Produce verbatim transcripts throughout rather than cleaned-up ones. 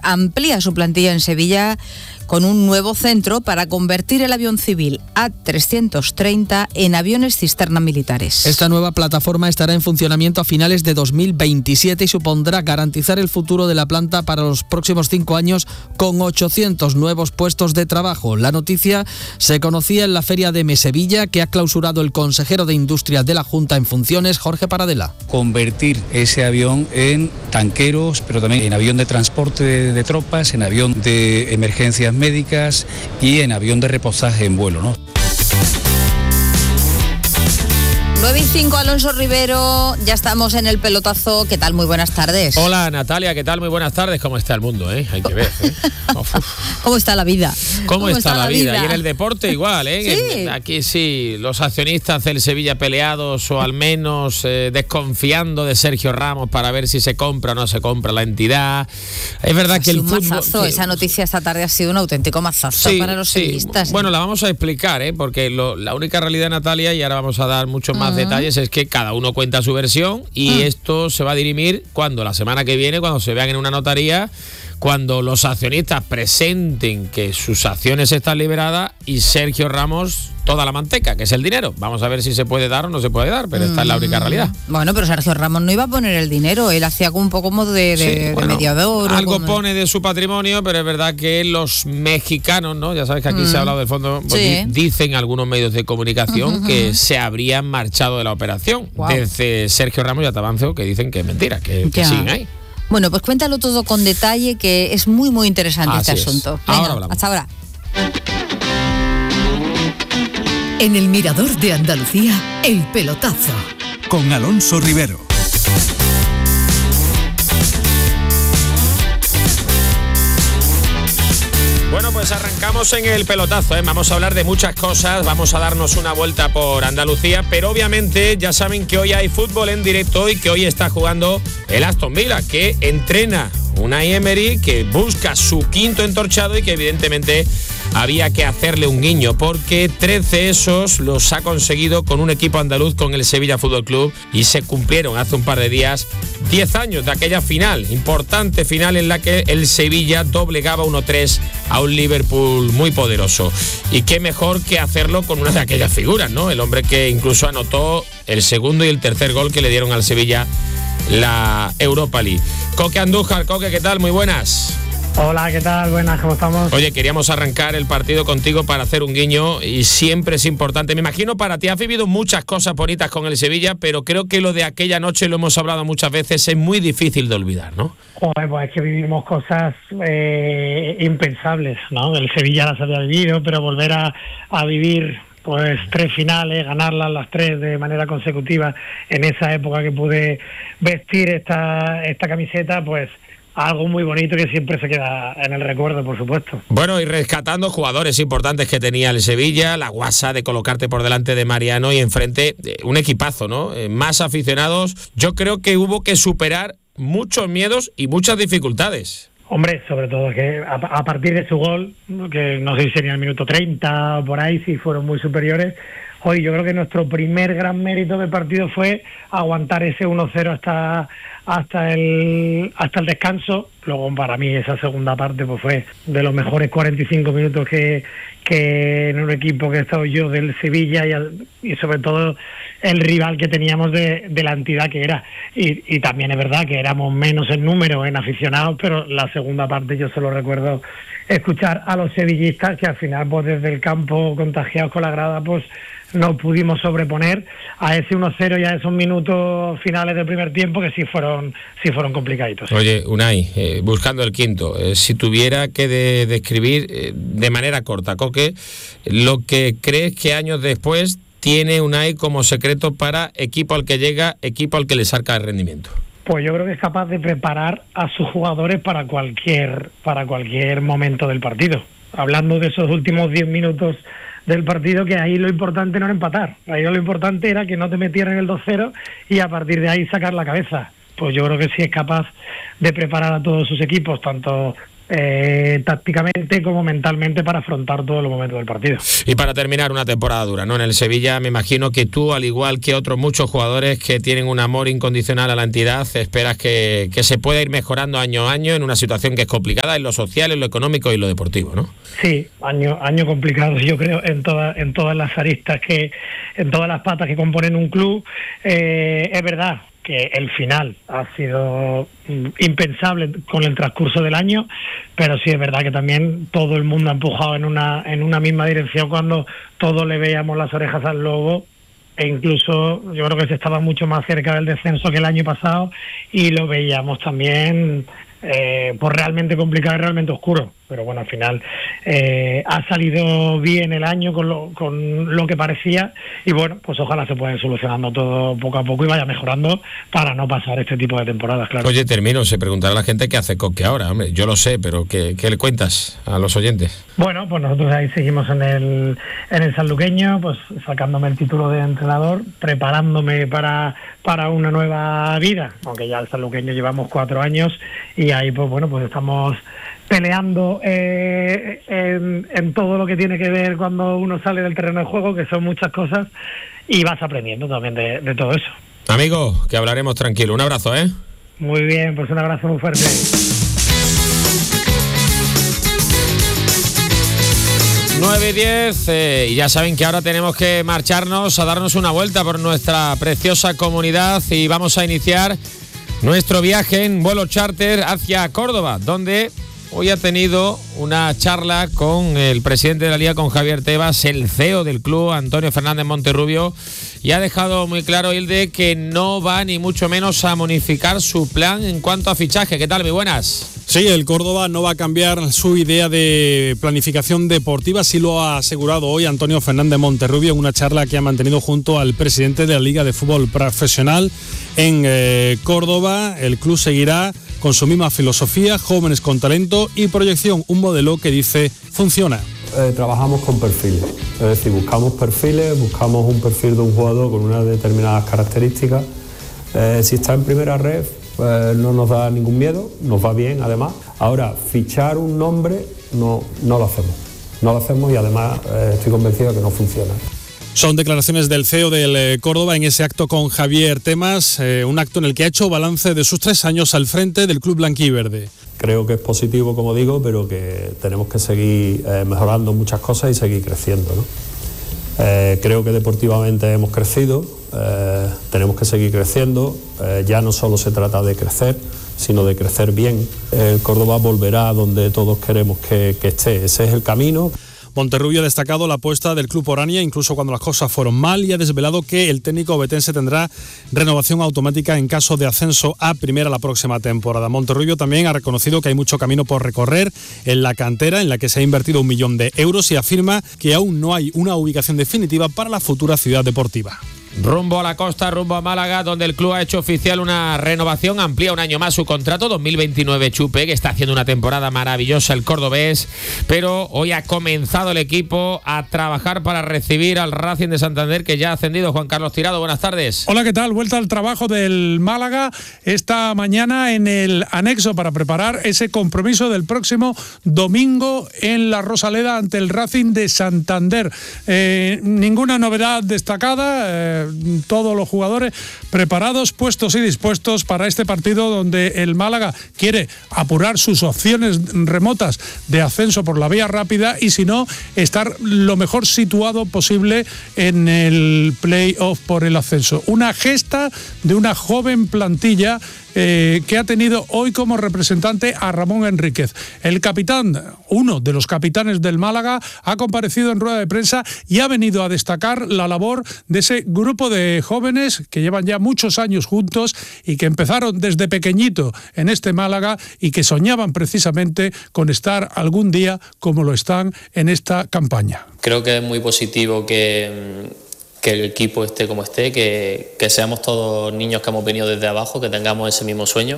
amplía su plantilla en Sevilla con un nuevo centro para convertir el avión civil A trescientos treinta en aviones cisterna militares. Esta nueva plataforma estará en funcionamiento a finales de dos mil veintisiete y supondrá garantizar el futuro de la planta para los próximos cinco años con ochocientos nuevos puestos de trabajo. La noticia se conocía en la Feria de Mesevilla, que ha clausurado el consejero de Industria de la Junta en funciones, Jorge Paradela. Convertir ese avión en tanqueros, pero también en avión de transporte de, de tropas, en avión de emergencias médicas y en avión de reposaje en vuelo, ¿no? nueve y cinco, Alonso Rivero, ya estamos en el pelotazo. ¿Qué tal? Muy buenas tardes. Hola Natalia, ¿qué tal? Muy buenas tardes. ¿Cómo está el mundo, eh? Hay que ver, ¿eh? Uf, uf. ¿Cómo está la vida? ¿Cómo, ¿Cómo está, está la vida? vida? Y en el deporte igual, ¿eh? Sí. En, aquí sí, los accionistas del Sevilla peleados o al menos eh, desconfiando de Sergio Ramos para ver si se compra o no se compra la entidad. Es verdad ha que el un fútbol... Mazazo. Que, esa noticia esta tarde ha sido un auténtico mazazo sí, para los sí. sevillistas. Bueno, la vamos a explicar, ¿eh? Porque lo, la única realidad, Natalia, y ahora vamos a dar muchos más uh-huh. detalles, es que cada uno cuenta su versión y uh-huh. esto se va a dirimir cuando la semana que viene, cuando se vean en una notaría, cuando los accionistas presenten que sus acciones están liberadas y Sergio Ramos toda la manteca, que es el dinero. Vamos a ver si se puede dar o no se puede dar, pero mm. esta es la única realidad. Bueno, pero Sergio Ramos no iba a poner el dinero, él hacía un poco como de, de, sí, bueno, de mediador. Algo como... pone de su patrimonio, pero es verdad que los mexicanos, ¿no? Ya sabes que aquí mm. se ha hablado del fondo, pues sí. dicen algunos medios de comunicación uh-huh. que se habrían marchado de la operación. Wow. Desde Sergio Ramos ya te avanzo que dicen que es mentira, que, que siguen ahí. Bueno, pues cuéntalo todo con detalle, que es muy, muy interesante Así este es. asunto. Venga, ahora hablamos. Hasta ahora. En el Mirador de Andalucía, El Pelotazo. Con Alonso Rivero. Bueno, pues arrancamos en el pelotazo, ¿eh? Vamos a hablar de muchas cosas, vamos a darnos una vuelta por Andalucía, pero obviamente ya saben que hoy hay fútbol en directo y que hoy está jugando el Aston Villa, que entrena Unai Emery, que busca su quinto entorchado y que evidentemente había que hacerle un guiño, porque trece esos los ha conseguido con un equipo andaluz, con el Sevilla Fútbol Club, y se cumplieron hace un par de días diez años de aquella final, importante final en la que el Sevilla doblegaba uno tres a un Liverpool muy poderoso. Y qué mejor que hacerlo con una de aquellas figuras, ¿no? El hombre que incluso anotó el segundo y el tercer gol que le dieron al Sevilla la Europa League. Coque Andújar, Coque, ¿qué tal? Muy buenas. Hola, ¿qué tal? Buenas, ¿cómo estamos? Oye, queríamos arrancar el partido contigo para hacer un guiño y siempre es importante. Me imagino para ti has vivido muchas cosas bonitas con el Sevilla, pero creo que lo de aquella noche, lo hemos hablado muchas veces, es muy difícil de olvidar, ¿no? Joder, pues es que vivimos cosas eh, impensables, ¿no? El Sevilla las había vivido, pero volver a, a vivir pues tres finales, ganarlas las tres de manera consecutiva en esa época que pude vestir esta, esta camiseta, pues algo muy bonito que siempre se queda en el recuerdo, por supuesto. Bueno, y rescatando jugadores importantes que tenía el Sevilla, la guasa de colocarte por delante de Mariano y enfrente un equipazo, ¿no? Eh, más aficionados. Yo creo que hubo que superar muchos miedos y muchas dificultades. Hombre, sobre todo que a, a partir de su gol, que no sé si sería el minuto treinta o por ahí, si fueron muy superiores. Hoy yo creo que nuestro primer gran mérito del partido fue aguantar ese uno cero hasta hasta el hasta el descanso. Luego para mí esa segunda parte pues fue de los mejores cuarenta y cinco minutos que, que en un equipo que he estado yo del Sevilla y, al, y sobre todo el rival que teníamos de, de la entidad que era. Y, y también es verdad que éramos menos en número, en aficionados, pero la segunda parte yo solo recuerdo escuchar a los sevillistas que al final pues desde el campo contagiados con la grada pues no pudimos sobreponer a ese uno cero y a esos minutos finales del primer tiempo que sí fueron sí fueron complicaditos. Oye, Unai, eh, buscando el quinto, eh, si tuviera que de, describir eh, de manera corta, Coque, lo que crees que años después tiene Unai como secreto para equipo al que llega, equipo al que le saca el rendimiento. Pues yo creo que es capaz de preparar a sus jugadores para cualquier para cualquier momento del partido. Hablando de esos últimos diez minutos del partido, que ahí lo importante no era empatar, ahí lo importante era que no te metieran el dos cero y a partir de ahí sacar la cabeza. Pues yo creo que sí es capaz de preparar a todos sus equipos, tanto eh, tácticamente como mentalmente para afrontar todos los momentos del partido. Y para terminar, una temporada dura, ¿no? En el Sevilla me imagino que tú, al igual que otros muchos jugadores que tienen un amor incondicional a la entidad, esperas que, que se pueda ir mejorando año a año en una situación que es complicada en lo social, en lo económico y lo deportivo, ¿no? Sí, año año complicado, yo creo, en todas en todas las aristas, que en todas las patas que componen un club. Eh, es verdad que el final ha sido impensable con el transcurso del año, pero sí es verdad que también todo el mundo ha empujado en una en una misma dirección cuando todos le veíamos las orejas al lobo, e incluso yo creo que se estaba mucho más cerca del descenso que el año pasado, y lo veíamos también eh, pues realmente complicado y realmente oscuro. Pero bueno, al final eh, ha salido bien el año con lo, con lo que parecía, y bueno, pues ojalá se pueda ir solucionando todo poco a poco y vaya mejorando para no pasar este tipo de temporadas, claro. Oye, termino, se preguntará la gente qué hace Coque ahora, hombre, yo lo sé, pero ¿qué, qué le cuentas a los oyentes? Bueno, pues nosotros ahí seguimos en el en el sanluqueño, pues sacándome el título de entrenador, preparándome para, para una nueva vida, aunque ya el sanluqueño llevamos cuatro años, y ahí pues bueno, pues estamos peleando eh, en, en todo lo que tiene que ver cuando uno sale del terreno de juego, que son muchas cosas, y vas aprendiendo también de, de todo eso. Amigo, que hablaremos tranquilo. Un abrazo, ¿eh? Muy bien, pues un abrazo muy fuerte. nueve y diez, eh, y ya saben que ahora tenemos que marcharnos a darnos una vuelta por nuestra preciosa comunidad, y vamos a iniciar nuestro viaje en vuelo charter hacia Córdoba, donde hoy ha tenido una charla con el presidente de la Liga, con Javier Tebas, el C E O del club, Antonio Fernández Monterrubio, y ha dejado muy claro, Hilde, que no va ni mucho menos a modificar su plan en cuanto a fichaje. ¿Qué tal? Muy buenas. Sí, el Córdoba no va a cambiar su idea de planificación deportiva, así lo ha asegurado hoy Antonio Fernández Monterrubio en una charla que ha mantenido junto al presidente de la Liga de Fútbol Profesional en eh, Córdoba. El club seguirá con su misma filosofía, jóvenes con talento y proyección, un modelo que dice funciona. Eh, trabajamos con perfiles, es decir, buscamos perfiles, buscamos un perfil de un jugador con unas determinadas características. Eh, si está en primera red, pues no nos da ningún miedo, nos va bien además. Ahora, fichar un nombre no, no lo hacemos, no lo hacemos y además eh, estoy convencido de que no funciona. Son declaraciones del C E O del eh, Córdoba en ese acto con Javier Tebas, eh, un acto en el que ha hecho balance de sus tres años al frente del club blanquiverde. Creo que es positivo, como digo, pero que tenemos que seguir eh, mejorando muchas cosas y seguir creciendo, ¿no? Eh, creo que deportivamente hemos crecido, eh, tenemos que seguir creciendo, eh, ya no solo se trata de crecer, sino de crecer bien. El Córdoba volverá a donde todos queremos que, que esté, ese es el camino. Monterrubio ha destacado la apuesta del club Orania, incluso cuando las cosas fueron mal, y ha desvelado que el técnico obetense tendrá renovación automática en caso de ascenso a primera la próxima temporada. Monterrubio también ha reconocido que hay mucho camino por recorrer en la cantera, en la que se ha invertido un millón de euros, y afirma que aún no hay una ubicación definitiva para la futura ciudad deportiva. Rumbo a la costa, rumbo a Málaga, donde el club ha hecho oficial una renovación, amplía un año más su contrato, dos mil veintinueve Chupe, que está haciendo una temporada maravillosa el cordobés, pero hoy ha comenzado el equipo a trabajar para recibir al Racing de Santander, que ya ha ascendido. Juan Carlos Tirado, buenas tardes. Hola, ¿qué tal? Vuelta al trabajo del Málaga esta mañana en el anexo para preparar ese compromiso del próximo domingo en la Rosaleda ante el Racing de Santander. Eh, ninguna novedad destacada, eh, todos los jugadores preparados, puestos y dispuestos para este partido donde el Málaga quiere apurar sus opciones remotas de ascenso por la vía rápida y, si no, estar lo mejor situado posible en el play-off por el ascenso. Una gesta de una joven plantilla Eh, que ha tenido hoy como representante a Ramón Enríquez. El capitán, uno de los capitanes del Málaga, ha comparecido en rueda de prensa y ha venido a destacar la labor de ese grupo de jóvenes que llevan ya muchos años juntos y que empezaron desde pequeñito en este Málaga y que soñaban precisamente con estar algún día como lo están en esta campaña. Creo que es muy positivo que... que el equipo esté como esté, que, que seamos todos niños que hemos venido desde abajo, que tengamos ese mismo sueño.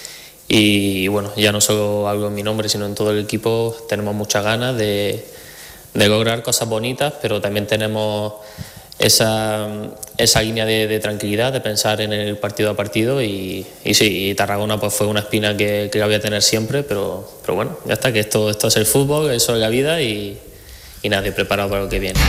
Y bueno, ya no solo hablo en mi nombre, sino en todo el equipo, tenemos muchas ganas de, de lograr cosas bonitas, pero también tenemos esa, esa línea de, de tranquilidad, de pensar en el partido a partido y, y sí, y Tarragona pues fue una espina que, que la voy a tener siempre, pero, pero bueno, ya está, que esto, esto es el fútbol, eso es la vida y, y nadie preparado para lo que viene.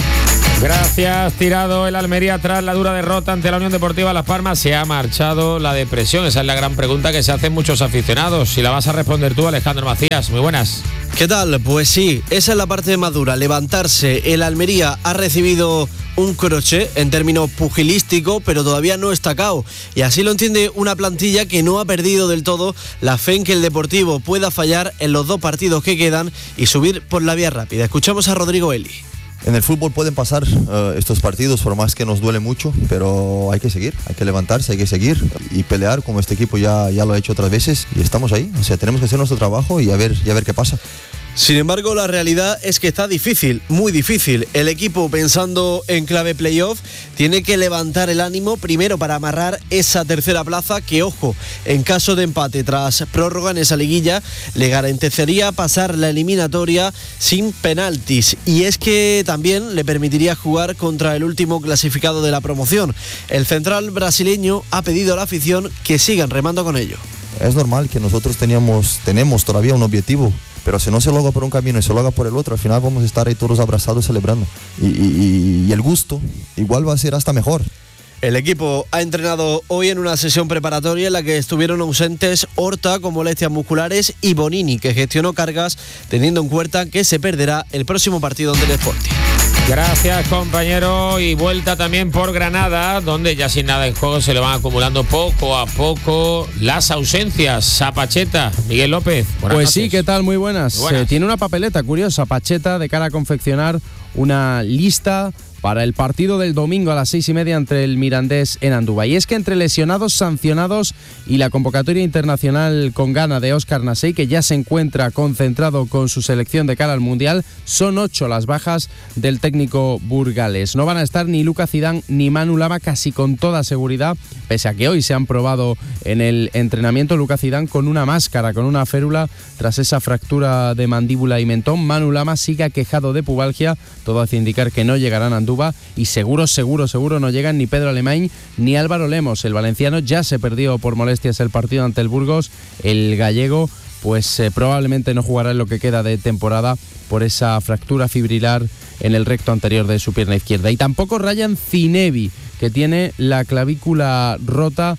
Gracias, tirado el Almería tras la dura derrota ante la Unión Deportiva Las Palmas. Se ha marchado la depresión. Esa es la gran pregunta que se hacen muchos aficionados. Si la vas a responder tú, Alejandro Macías. Muy buenas. ¿Qué tal? Pues sí, esa es la parte más dura, levantarse. El Almería ha recibido un crochet en términos pugilísticos, pero todavía no está cao. Y así lo entiende una plantilla que no ha perdido del todo la fe en que el Deportivo pueda fallar en los dos partidos que quedan y subir por la vía rápida. Escuchamos a Rodrigo Eli. En el fútbol pueden pasar uh, estos partidos, por más que nos duele mucho, pero hay que seguir, hay que levantarse, hay que seguir y pelear, como este equipo ya, ya lo ha hecho otras veces, y estamos ahí. O sea, tenemos que hacer nuestro trabajo y a ver, y a ver qué pasa. Sin embargo, la realidad es que está difícil, muy difícil. El equipo, pensando en clave playoff, tiene que levantar el ánimo primero para amarrar esa tercera plaza que, ojo, en caso de empate tras prórroga en esa liguilla, le garantizaría pasar la eliminatoria sin penaltis. Y es que también le permitiría jugar contra el último clasificado de la promoción. El central brasileño ha pedido a la afición que sigan remando con ello. Es normal que nosotros teníamos, tenemos todavía un objetivo, pero si no se lo haga por un camino y se lo haga por el otro, al final vamos a estar ahí todos abrazados celebrando. Y, y, y el gusto igual va a ser hasta mejor. El equipo ha entrenado hoy en una sesión preparatoria en la que estuvieron ausentes Horta con molestias musculares y Bonini, que gestionó cargas, teniendo en cuenta que se perderá el próximo partido ante el Sporting. Gracias, compañero. Y vuelta también por Granada, donde ya sin nada en juego se le van acumulando poco a poco las ausencias. A Pacheta, Miguel López. Pues noches. Sí, ¿qué tal? Muy buenas. Muy buenas. Eh, tiene una papeleta curiosa, Pacheta, de cara a confeccionar una lista para el partido del domingo a las seis y media entre el Mirandés en Andúba. Y es que entre lesionados, sancionados y la convocatoria internacional con gana de Óscar Nasey, que ya se encuentra concentrado con su selección de cara al Mundial, son ocho las bajas del técnico burgalés. No van a estar ni Lucas Zidane ni Manu Lama casi con toda seguridad, pese a que hoy se han probado en el entrenamiento. Lucas Zidane con una máscara, con una férula tras esa fractura de mandíbula y mentón. Manu Lama sigue aquejado de pubalgia, todo hace indicar que no llegarán a Andúba. Y seguro, seguro, seguro no llegan ni Pedro Alemany ni Álvaro Lemos. El valenciano ya se perdió por molestias el partido ante el Burgos. El gallego pues eh, probablemente no jugará en lo que queda de temporada por esa fractura fibrilar en el recto anterior de su pierna izquierda. Y tampoco Ryan Zinebi, que tiene la clavícula rota,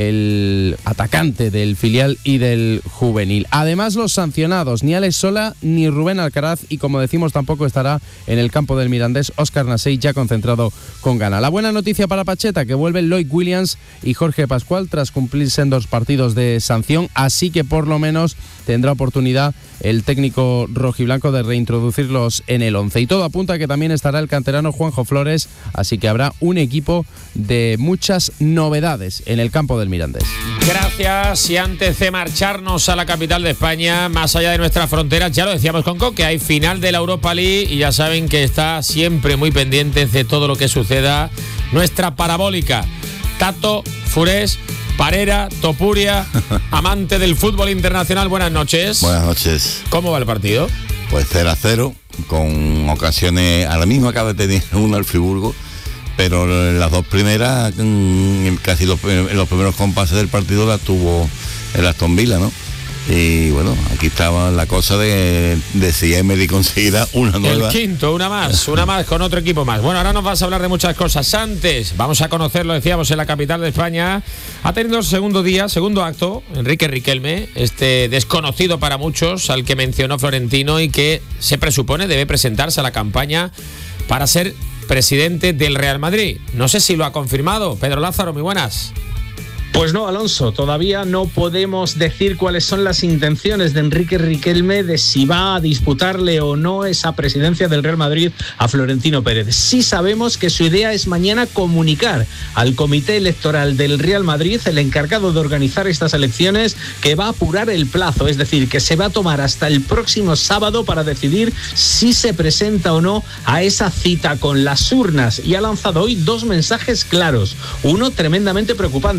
el atacante del filial y del juvenil. Además, los sancionados, ni Alex Sola ni Rubén Alcaraz, y como decimos tampoco estará en el campo del Mirandés Óscar Nasey, ya concentrado con gana. La buena noticia para Pacheta, que vuelven Lloyd Williams y Jorge Pascual tras cumplirse en dos partidos de sanción, así que por lo menos tendrá oportunidad el técnico rojiblanco de reintroducirlos en el once. Y todo apunta a que también estará el canterano Juanjo Flores, así que habrá un equipo de muchas novedades en el campo del Mirandés. Gracias. Y antes de marcharnos a la capital de España, más allá de nuestras fronteras, ya lo decíamos con Coque, hay final de la Europa League y ya saben que está siempre muy pendientes de todo lo que suceda nuestra parabólica. Tato Furés, Parera, Topuria, amante del fútbol internacional, buenas noches. Buenas noches. ¿Cómo va el partido? Pues cero a cero, con ocasiones, ahora mismo acaba de tener uno el Friburgo, pero las dos primeras, casi los, los primeros compases del partido las tuvo el Aston Villa, ¿no? Y bueno, aquí estaba la cosa de, de si Emery conseguirá una nueva. El quinto, una más, una más con otro equipo más. Bueno, ahora nos vas a hablar de muchas cosas. Antes, vamos a conocerlo, decíamos, en la capital de España. Ha tenido segundo día, segundo acto, Enrique Riquelme, este desconocido para muchos, al que mencionó Florentino y que se presupone debe presentarse a la campaña para ser presidente del Real Madrid. No sé si lo ha confirmado. Pedro Lázaro, muy buenas. Pues no, Alonso, todavía no podemos decir cuáles son las intenciones de Enrique Riquelme de si va a disputarle o no esa presidencia del Real Madrid a Florentino Pérez. Sí sabemos que su idea es mañana comunicar al Comité Electoral del Real Madrid, el encargado de organizar estas elecciones, que va a apurar el plazo, es decir, que se va a tomar hasta el próximo sábado para decidir si se presenta o no a esa cita con las urnas. Y ha lanzado hoy dos mensajes claros. Uno tremendamente preocupante, que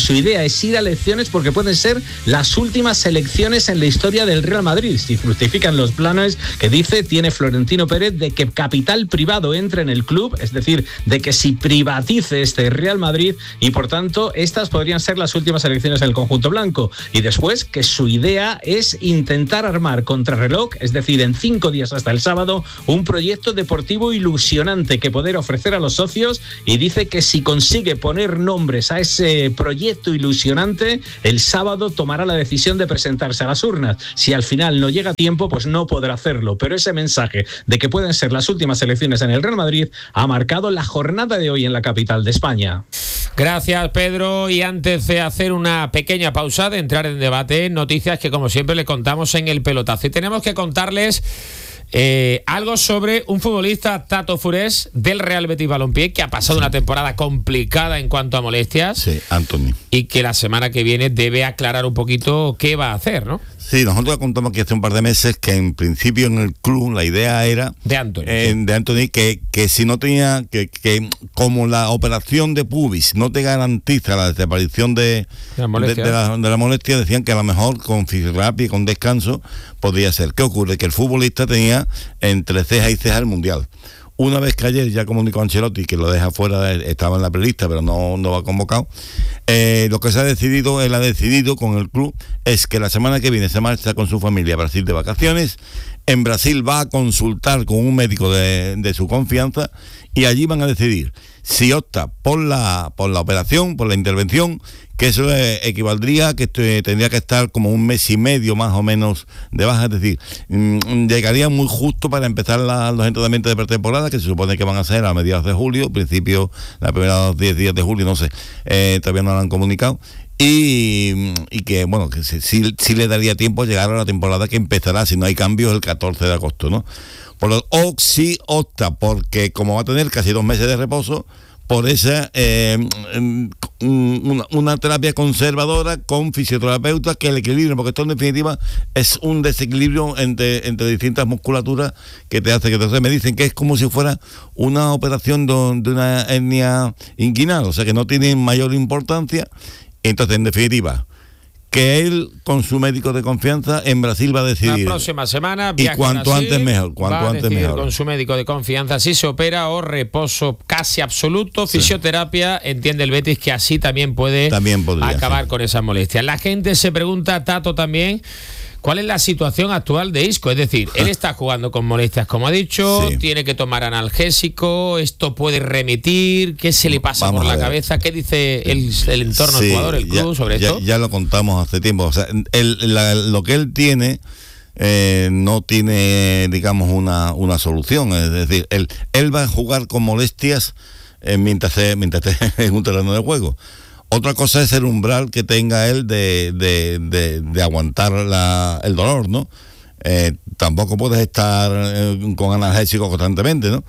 su idea es ir a elecciones porque pueden ser las últimas elecciones en la historia del Real Madrid, si fructifican los planes que dice tiene Florentino Pérez de que capital privado entre en el club, es decir, de que si privatice este Real Madrid, y por tanto estas podrían ser las últimas elecciones del conjunto blanco. Y después que su idea es intentar armar contrarreloj, es decir, en cinco días hasta el sábado, un proyecto deportivo ilusionante que poder ofrecer a los socios, y dice que si consigue poner nombres a ese proyecto ilusionante, el sábado tomará la decisión de presentarse a las urnas. Si al final no llega a tiempo, pues no podrá hacerlo, pero ese mensaje de que pueden ser las últimas elecciones en el Real Madrid ha marcado la jornada de hoy en la capital de España. Gracias, Pedro. Y antes de hacer una pequeña pausa, de entrar en debate, noticias que como siempre le contamos en el pelotazo. Y tenemos que contarles Eh, algo sobre un futbolista, Tato Furés, del Real Betis Balompié, que ha pasado sí. una temporada complicada en cuanto a molestias. Sí, Anthony. Y que la semana que viene debe aclarar un poquito qué va a hacer, ¿no? Sí, nosotros contamos que hace un par de meses que en principio en el club la idea era de Anthony, eh, sí. de Anthony que, que si no tenía que, que como la operación de pubis no te garantiza la desaparición de, de, la, molestia. de, de, la, de la molestia, decían que a lo mejor con fisioterapia y con descanso podría ser. ¿Qué ocurre? Que el futbolista tenía entre ceja y ceja el mundial. Una vez que ayer ya comunicó Ancelotti que lo deja fuera, estaba en la prelista pero no, no va convocado, eh, lo que se ha decidido, él ha decidido con el club, es que la semana que viene se marcha con su familia a Brasil de vacaciones. En Brasil va a consultar con un médico de, de su confianza, y allí van a decidir si opta por la, por la operación, por la intervención, que eso equivaldría a que tendría que estar como un mes y medio más o menos de baja, es decir, mmm, llegaría muy justo para empezar la, los entrenamientos de pretemporada, que se supone que van a ser a mediados de julio, principio, la primera diez días de julio, no sé, eh, todavía no lo han comunicado. Y, y que bueno, que sí, sí le daría tiempo a llegar a la temporada que empezará, si no hay cambios, el catorce de agosto, ¿no? Por lo, o sí opta, porque como va a tener casi dos meses de reposo, por esa eh, una, una terapia conservadora con fisioterapeuta, que el equilibrio, porque esto en definitiva es un desequilibrio entre, entre distintas musculaturas que te hace que entonces me dicen que es como si fuera una operación de, de una hernia inguinal, o sea que no tiene mayor importancia. Entonces, en definitiva, que él, con su médico de confianza, en Brasil va a decidir. La próxima semana, y cuanto Brasil, antes mejor, cuanto va a antes mejor. Con su médico de confianza si se opera o reposo casi absoluto, sí. fisioterapia, entiende el Betis que así también puede también podría, acabar sí. con esas molestias. La gente se pregunta, Tato, también, ¿cuál es la situación actual de Isco? Es decir, él está jugando con molestias, como ha dicho, sí. tiene que tomar analgésico, esto puede remitir, ¿qué se le pasa Vamos por la cabeza? ¿Qué dice el, el entorno del sí, jugador, el club ya, sobre ya, esto? Ya lo contamos hace tiempo, o sea, él, la, lo que él tiene eh, no tiene, digamos, una, una solución, es decir, él, él va a jugar con molestias eh, mientras, mientras esté en un terreno de juego. Otra cosa es el umbral que tenga él de, de, de, de aguantar la, el dolor, ¿no? Eh, tampoco puedes estar eh, con analgésicos constantemente, ¿no?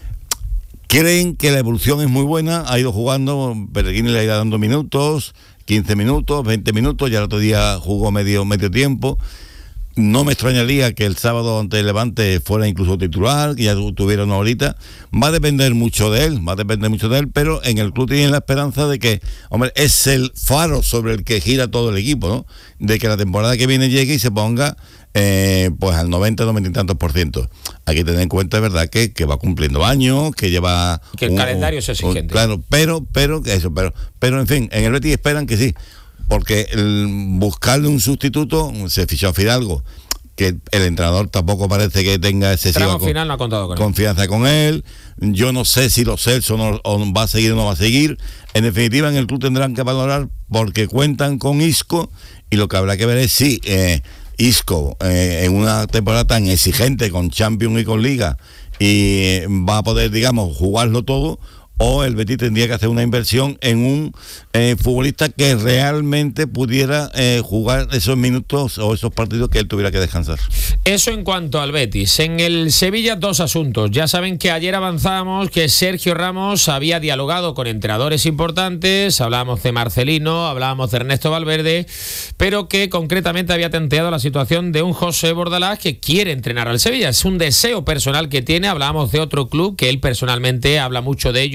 Creen que la evolución es muy buena, ha ido jugando, Pellegrini le ha ido dando minutos, quince minutos, veinte minutos, ya el otro día jugó medio, medio tiempo. No me extrañaría que el sábado ante el Levante fuera incluso titular, que ya tuviera una horita. Va a depender mucho de él, va a depender mucho de él, pero en el club tienen la esperanza de que, hombre, es el faro sobre el que gira todo el equipo, ¿no? De que la temporada que viene llegue y se ponga eh, pues al noventa, noventa y tantos por ciento. Hay que tener en cuenta, verdad, que, que va cumpliendo años, que lleva... Que el un, calendario es exigente. Un, claro, pero, pero, eso, pero, pero en fin, en el Betis esperan que sí. Porque el buscarle un sustituto, se fichó a Fidalgo, que el entrenador tampoco parece que tenga excesiva con, final no ha contado con confianza él. con él. Yo no sé si Lo Celso no, o va a seguir o no va a seguir. En definitiva, en el club tendrán que valorar, porque cuentan con Isco, y lo que habrá que ver es si eh, Isco, eh, en una temporada tan exigente con Champions y con Liga, y va a poder, digamos, jugarlo todo, o el Betis tendría que hacer una inversión en un eh, futbolista que realmente pudiera eh, jugar esos minutos o esos partidos que él tuviera que descansar. Eso en cuanto al Betis. En el Sevilla, dos asuntos. Ya saben que ayer avanzábamos que Sergio Ramos había dialogado con entrenadores importantes, hablábamos de Marcelino, hablábamos de Ernesto Valverde, pero que concretamente había tanteado la situación de un José Bordalás que quiere entrenar al Sevilla. Es un deseo personal que tiene. Hablábamos de otro club que él personalmente habla mucho de ello,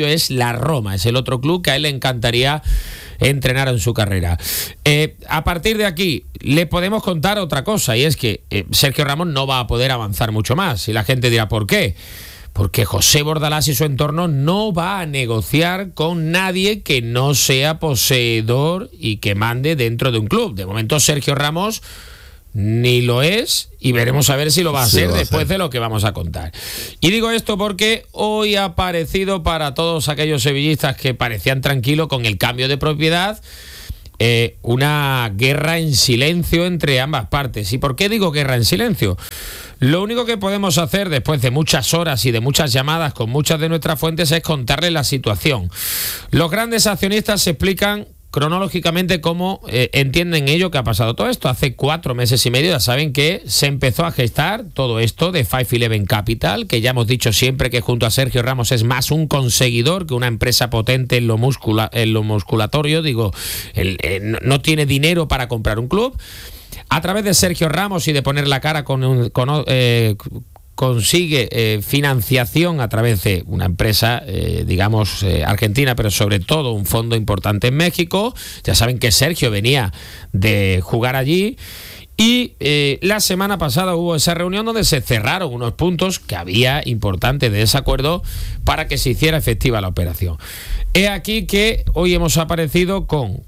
es la Roma, es el otro club que a él le encantaría entrenar en su carrera. Eh, a partir de aquí le podemos contar otra cosa, y es que eh, Sergio Ramos no va a poder avanzar mucho más, y la gente dirá ¿por qué? Porque José Bordalás y su entorno no va a negociar con nadie que no sea poseedor y que mande dentro de un club. De momento Sergio Ramos ni lo es, y veremos a ver si lo va a Sí, ser va a después ser. de lo que vamos a contar. Y digo esto porque hoy ha aparecido para todos aquellos sevillistas que parecían tranquilos con el cambio de propiedad, eh, una guerra en silencio entre ambas partes. ¿Y por qué digo guerra en silencio? Lo único que podemos hacer después de muchas horas y de muchas llamadas con muchas de nuestras fuentes es contarles la situación. Los grandes accionistas se explican cronológicamente cómo eh, entienden ello que ha pasado todo esto. Hace cuatro meses y medio ya saben que se empezó a gestar todo esto de Five Eleven Capital, que ya hemos dicho siempre que junto a Sergio Ramos es más un conseguidor que una empresa potente en lo, muscula, en lo musculatorio. Digo, el, eh, no, no tiene dinero para comprar un club. A través de Sergio Ramos y de poner la cara con, un, con eh, consigue eh, financiación a través de una empresa, eh, digamos, eh, argentina, pero sobre todo un fondo importante en México. Ya saben que Sergio venía de jugar allí. Y eh, la semana pasada hubo esa reunión donde se cerraron unos puntos que había importantes de desacuerdo para que se hiciera efectiva la operación. He aquí que hoy hemos aparecido con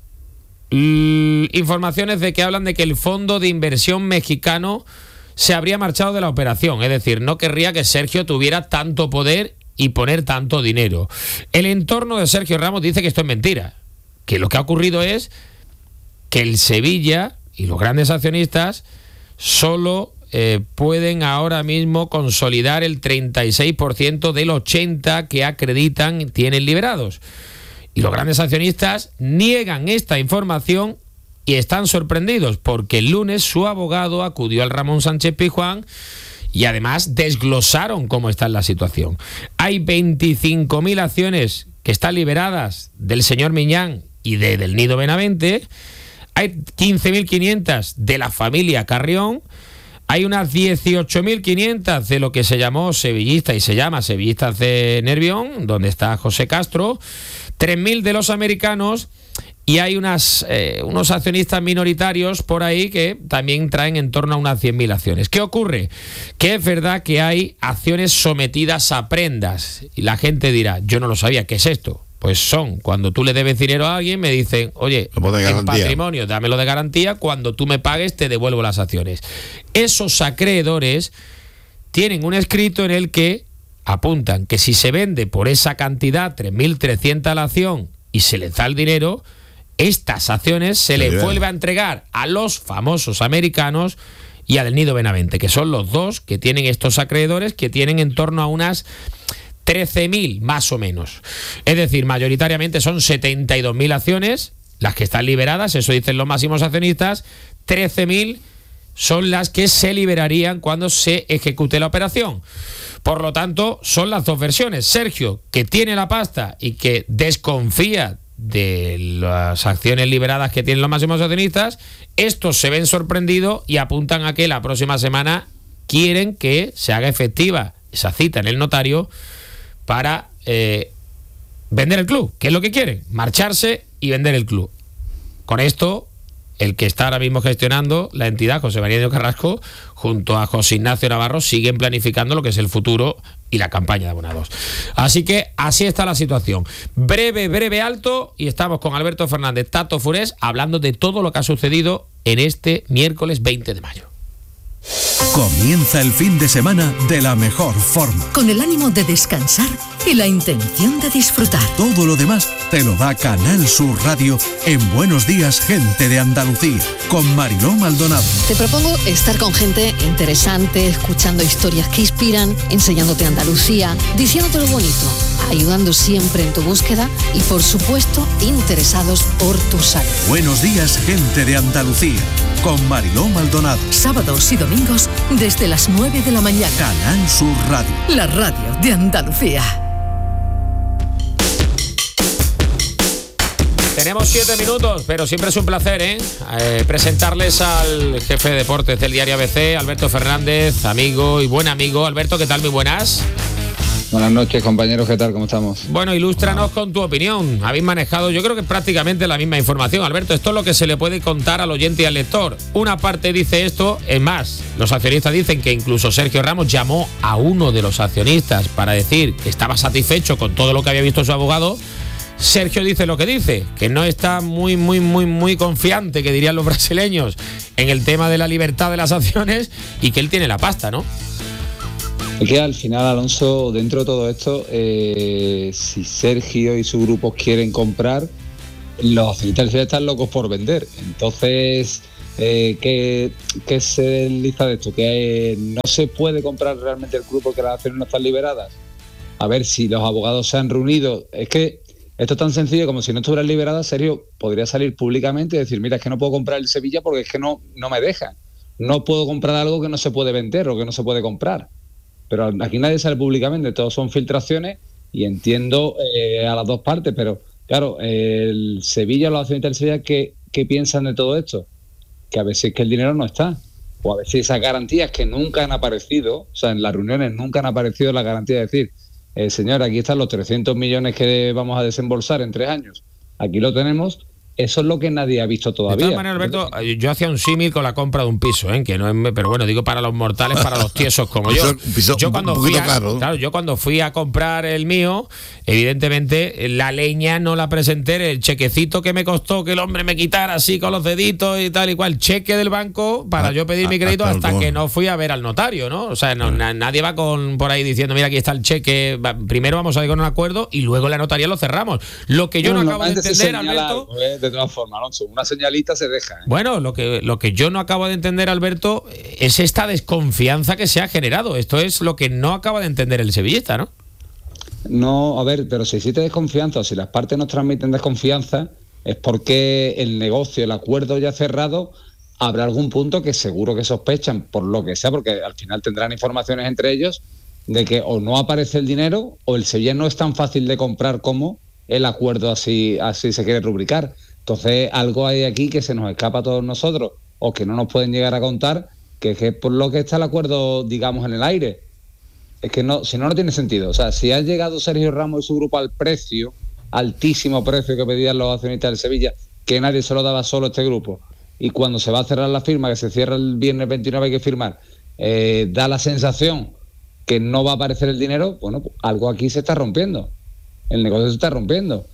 l- informaciones de que hablan de que el fondo de inversión mexicano se habría marchado de la operación, es decir, no querría que Sergio tuviera tanto poder y poner tanto dinero. El entorno de Sergio Ramos dice que esto es mentira, que lo que ha ocurrido es que el Sevilla y los grandes accionistas solo eh, pueden ahora mismo consolidar el treinta y seis por ciento del ochenta por ciento que acreditan tienen liberados. Y los grandes accionistas niegan esta información y están sorprendidos porque el lunes su abogado acudió al Ramón Sánchez Pizjuán y además desglosaron cómo está la situación. Hay veinticinco mil acciones que están liberadas del señor Miñán y de Del Nido Benavente. Hay quince mil quinientas de la familia Carrión. Hay unas dieciocho mil quinientas de lo que se llamó Sevillista y se llama Sevillistas de Nervión, donde está José Castro. tres mil de los americanos. Y hay unas, eh, unos accionistas minoritarios por ahí que también traen en torno a unas cien mil acciones. ¿Qué ocurre? Que es verdad que hay acciones sometidas a prendas. Y la gente dirá, yo no lo sabía, ¿qué es esto? Pues son, cuando tú le debes dinero a alguien, me dicen, oye, en patrimonio, dámelo de garantía, cuando tú me pagues te devuelvo las acciones. Esos acreedores tienen un escrito en el que apuntan que si se vende por esa cantidad, tres mil trescientas la acción, y se les da el dinero, estas acciones se les vuelve a entregar a los famosos americanos y a Del Nido Benavente, que son los dos que tienen estos acreedores, que tienen en torno a unas trece mil más o menos. Es decir, mayoritariamente son setenta y dos mil acciones las que están liberadas, eso dicen los máximos accionistas. Trece mil son las que se liberarían cuando se ejecute la operación. Por lo tanto, son las dos versiones. Sergio, que tiene la pasta y que desconfía de las acciones liberadas que tienen los máximos accionistas, estos se ven sorprendidos y apuntan a que la próxima semana quieren que se haga efectiva esa cita en el notario para eh, vender el club, que es lo que quieren, marcharse y vender el club. Con esto, el que está ahora mismo gestionando la entidad, José María Carrasco, junto a José Ignacio Navarro, siguen planificando lo que es el futuro y la campaña de abonados. Así que así está la situación. Breve, breve alto, y estamos con Alberto Fernández, Tato Furés, hablando de todo lo que ha sucedido en este miércoles veinte de mayo. Comienza el fin de semana de la mejor forma. Con el ánimo de descansar y la intención de disfrutar. Todo lo demás te lo da Canal Sur Radio en Buenos Días, Gente de Andalucía, con Mariló Maldonado. Te propongo estar con gente interesante, escuchando historias que inspiran, enseñándote Andalucía, diciéndote lo bonito, ayudando siempre en tu búsqueda y, por supuesto, interesados por tu salud. Buenos Días, Gente de Andalucía, con Mariló Maldonado. Sábados y domingos desde las nueve de la mañana. Canal Sur Radio. La radio de Andalucía. Tenemos siete minutos, pero siempre es un placer ¿eh? Eh, presentarles al jefe de deportes del diario A B C, Alberto Fernández, amigo y buen amigo. Alberto, ¿qué tal? Muy buenas. Buenas noches, compañeros, ¿qué tal? ¿Cómo estamos? Bueno, ilústranos con tu opinión. Habéis manejado, yo creo que prácticamente la misma información. Alberto, esto es lo que se le puede contar al oyente y al lector. Una parte dice esto, es más, los accionistas dicen que incluso Sergio Ramos llamó a uno de los accionistas para decir que estaba satisfecho con todo lo que había visto su abogado. Sergio dice lo que dice, que no está muy, muy, muy, muy confiante, que dirían los brasileños, en el tema de la libertad de las acciones y que él tiene la pasta, ¿no? Es que al final, Alonso, dentro de todo esto, eh, si Sergio y su grupo quieren comprar, los accionistas están locos por vender. Entonces, eh, ¿qué, ¿qué se lista de esto? Que eh, no se puede comprar realmente el club porque las acciones no están liberadas. A ver si los abogados se han reunido. Es que esto es tan sencillo como si no estuvieran liberadas, Sergio podría salir públicamente y decir, mira, es que no puedo comprar el Sevilla porque es que no, no me dejan. No puedo comprar algo que no se puede vender o que no se puede comprar. Pero aquí nadie sale públicamente, todos son filtraciones y entiendo eh, a las dos partes, pero claro, el Sevilla, los accionistas del Sevilla, ¿qué, ¿qué piensan de todo esto? Que a veces que el dinero no está, o a veces esas garantías que nunca han aparecido, o sea, en las reuniones nunca han aparecido las garantías de decir, eh, señor, aquí están los trescientos millones que vamos a desembolsar en tres años, aquí lo tenemos. Eso es lo que nadie ha visto todavía. De todas maneras, Alberto, yo hacía un símil con la compra de un piso, ¿eh? Que no es, pero bueno, digo para los mortales, para los tiesos como yo. Piso, yo cuando un fui a, caro, ¿no? claro, yo cuando fui a comprar el mío, evidentemente la leña no la presenté, el chequecito que me costó que el hombre me quitara así con los deditos y tal y cual, cheque del banco para ah, yo pedir ah, mi crédito hasta, hasta que no fui a ver al notario, ¿no? O sea, no, na, nadie va con por ahí diciendo, mira, aquí está el cheque, va, primero vamos a ir con un acuerdo y luego en la notaría lo cerramos. Lo que yo no, no acabo de entender, Alberto, algo, ¿eh? De todas formas, Alonso, una señalita se deja, ¿eh? Bueno, lo que, lo que yo no acabo de entender, Alberto, es esta desconfianza que se ha generado. Esto es lo que no acaba de entender el sevillista, ¿no? No, a ver, pero si existe desconfianza o si las partes nos transmiten desconfianza, es porque el negocio, el acuerdo ya cerrado, habrá algún punto que seguro que sospechan, por lo que sea, porque al final tendrán informaciones entre ellos de que o no aparece el dinero o el Sevilla no es tan fácil de comprar como el acuerdo así, así se quiere rubricar. Entonces, algo hay aquí que se nos escapa a todos nosotros o que no nos pueden llegar a contar, que es que por lo que está el acuerdo, digamos, en el aire. Es que no, si no, no tiene sentido. O sea, si ha llegado Sergio Ramos y su grupo al precio, altísimo precio que pedían los accionistas del Sevilla, que nadie se lo daba solo a este grupo, y cuando se va a cerrar la firma, que se cierra el viernes veintinueve, hay que firmar, eh, da la sensación que no va a aparecer el dinero, bueno, pues algo aquí se está rompiendo. El negocio se está rompiendo.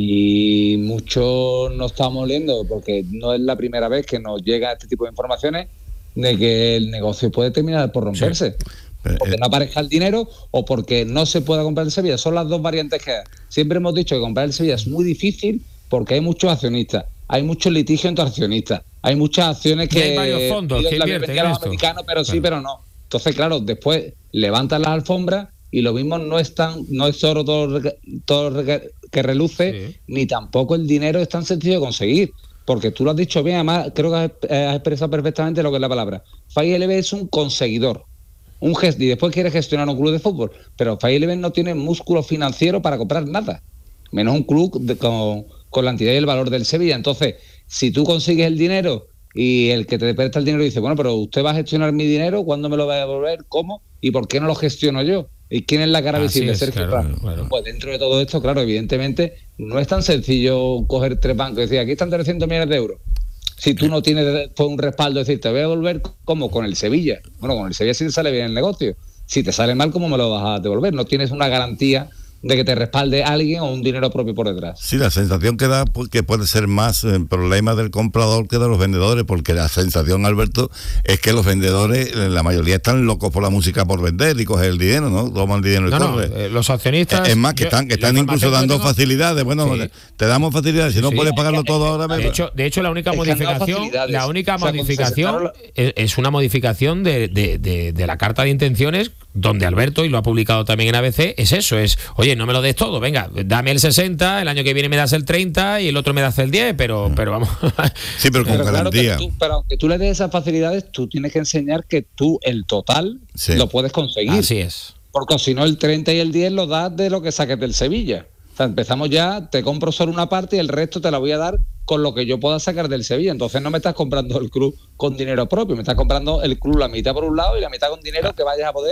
Y mucho nos estamos oliendo porque no es la primera vez que nos llega este tipo de informaciones de que el negocio puede terminar por romperse. Sí. Pero, porque eh, no aparezca el dinero o porque no se pueda comprar el Sevilla. Son las dos variantes que hay. Siempre hemos dicho que comprar el Sevilla es muy difícil porque hay muchos accionistas, hay muchos litigios entre accionistas, hay muchas acciones que... Y hay varios fondos que invierten en esto. Americanos, pero claro. Sí, pero no. Entonces, claro, después levantan las alfombras y lo mismo no es tan, no es oro todo, todo que reluce, sí. Ni tampoco el dinero es tan sencillo de conseguir, porque tú lo has dicho bien, además creo que has, has expresado perfectamente lo que es la palabra. Fai L B es un conseguidor, un gest, y después quiere gestionar un club de fútbol, pero Fai L B no tiene músculo financiero para comprar nada, menos un club de, con, con la entidad y el valor del Sevilla. Entonces, si tú consigues el dinero y el que te presta el dinero dice, bueno, pero usted va a gestionar mi dinero, ¿cuándo me lo va a devolver? ¿Cómo? ¿Y por qué no lo gestiono yo? ¿Y quién es la cara Así visible? Es, Sergio claro, claro. Pues dentro de todo esto, claro, evidentemente no es tan sencillo coger tres bancos y decir, aquí están trescientos millones de euros. Si tú no tienes un respaldo, decir, te voy a devolver como con el Sevilla. Bueno, con el Sevilla sí te sale bien el negocio. Si te sale mal, ¿cómo me lo vas a devolver? No tienes una garantía de que te respalde alguien o un dinero propio por detrás. Sí, la sensación que da que puede ser más el problema del comprador que de los vendedores, porque la sensación, Alberto, es que los vendedores, la mayoría están locos por la música por vender y coger el dinero, ¿no? Toman el dinero y no, corre. No, eh, los accionistas... Es más, que yo, están, que están incluso dando tengo... facilidades. Bueno, sí. Te damos facilidades, si no sí. puedes pagarlo todo ahora... De hecho, de hecho la única es modificación la única o sea, modificación es, es una modificación de, de, de, de la carta de intenciones, donde Alberto, y lo ha publicado también en A B C, es eso, es, oye, no me lo des todo, venga, dame el sesenta, el año que viene me das el treinta y el otro me das el diez, pero, pero vamos. Sí, pero con pero garantía. Claro, pero, tú, pero aunque tú le des esas facilidades, tú tienes que enseñar que tú el total sí. lo puedes conseguir. Así es. Porque si no, el treinta y el diez lo das de lo que saques del Sevilla. O sea, empezamos ya, te compro solo una parte y el resto te la voy a dar con lo que yo pueda sacar del Sevilla. Entonces no me estás comprando el club con dinero propio, me estás comprando el club la mitad por un lado y la mitad con dinero que vayas a poder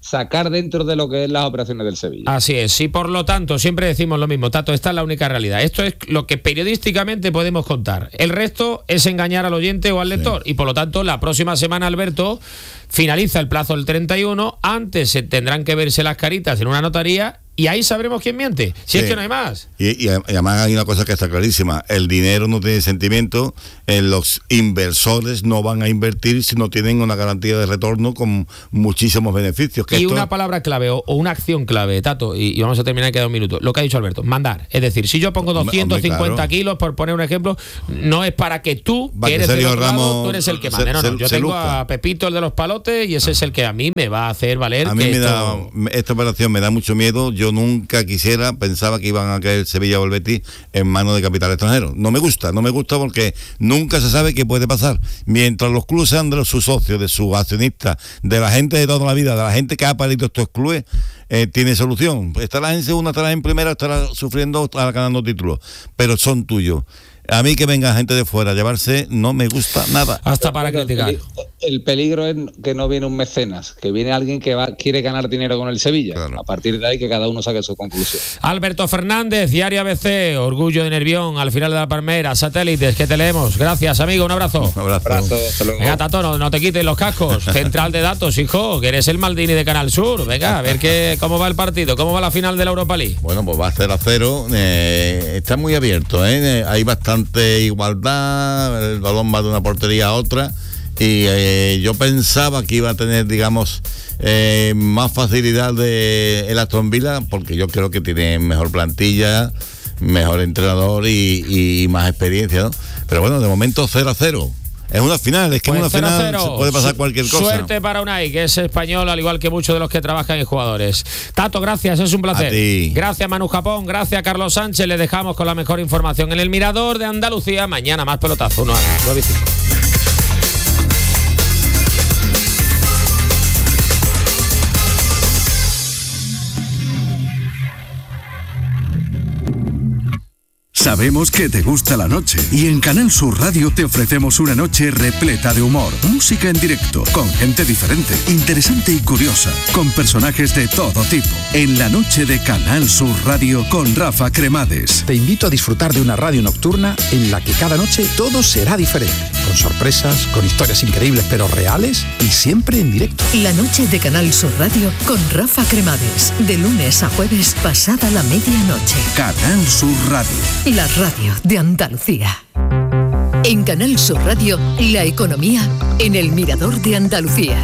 sacar dentro de lo que es las operaciones del Sevilla. Así es, y por lo tanto, siempre decimos lo mismo, Tato, esta es la única realidad. Esto es lo que periodísticamente podemos contar. El resto es engañar al oyente o al lector. Sí. Y por lo tanto, la próxima semana, Alberto, finaliza el plazo del treinta y uno, antes se tendrán que verse las caritas en una notaría y ahí sabremos quién miente, si sí. es que no hay más. Y, y además hay una cosa que está clarísima, el dinero no tiene sentimiento, eh, los inversores no van a invertir si no tienen una garantía de retorno con muchísimos beneficios. Que y esto... una palabra clave o, o una acción clave, Tato, y, y vamos a terminar, queda un minuto, lo que ha dicho Alberto, mandar. Es decir, si yo pongo doscientos cincuenta hombre, claro. kilos, por poner un ejemplo, no es para que tú, va que eres del otro lado, tú eres el que mande. No, no, se, yo se tengo luzca. a Pepito, el de los palotes, y ese ah. es el que a mí me va a hacer valer. A mí que me esto... da, esta operación me da mucho miedo. Yo nunca quisiera, pensaba que iban a caer Sevilla o el Betis en manos de capital extranjero. No me gusta, no me gusta porque nunca se sabe qué puede pasar. Mientras los clubes sean de los, sus socios, de sus accionistas, de la gente de toda la vida, de la gente que ha parido estos clubes, eh, tiene solución. Estarás en segunda, estarás en primera, estarás sufriendo, estarás ganando títulos, pero son tuyos. A mí que venga gente de fuera a llevarse no me gusta nada. Hasta para criticar. El, el peligro es que no viene un mecenas, que viene alguien que va, quiere ganar dinero con el Sevilla. Claro. A partir de ahí que cada uno saque su conclusión. Alberto Fernández, Diario A B C, Orgullo de Nervión, al final de la palmera, satélites, que te leemos. Gracias, amigo, un abrazo. Un abrazo. abrazo hasta luego. Venga, Tato, no, no te quites los cascos. Central de datos, hijo, que eres el Maldini de Canal Sur. Venga, a ver qué, cómo va el partido, cómo va la final de la Europa League. Bueno, pues va a ser a cero. Eh, está muy abierto, ¿eh? Hay bastante igualdad, el balón va de una portería a otra y eh, yo pensaba que iba a tener, digamos, eh, más facilidad de el Aston Villa, porque yo creo que tiene mejor plantilla, mejor entrenador y, y más experiencia, ¿no? Pero bueno, de momento cero a cero. Es una final, es que pues en una cero final cero. Se puede pasar cualquier cosa. Suerte para Unai, que es español, al igual que muchos de los que trabajan en jugadores. Tato, gracias, es un placer. A ti. Gracias, Manu Japón, gracias, Carlos Sánchez. Le dejamos con la mejor información en el Mirador de Andalucía. Mañana más pelotazo, uno a nueve y cinco. Sabemos que te gusta la noche y en Canal Sur Radio te ofrecemos una noche repleta de humor, música en directo, con gente diferente, interesante y curiosa, con personajes de todo tipo. En la noche de Canal Sur Radio con Rafa Cremades. Te invito a disfrutar de una radio nocturna en la que cada noche todo será diferente, con sorpresas, con historias increíbles pero reales y siempre en directo. La noche de Canal Sur Radio con Rafa Cremades, de lunes a jueves pasada la medianoche. Canal Sur Radio. La radio de Andalucía. En Canal Sur Radio, la economía en el Mirador de Andalucía.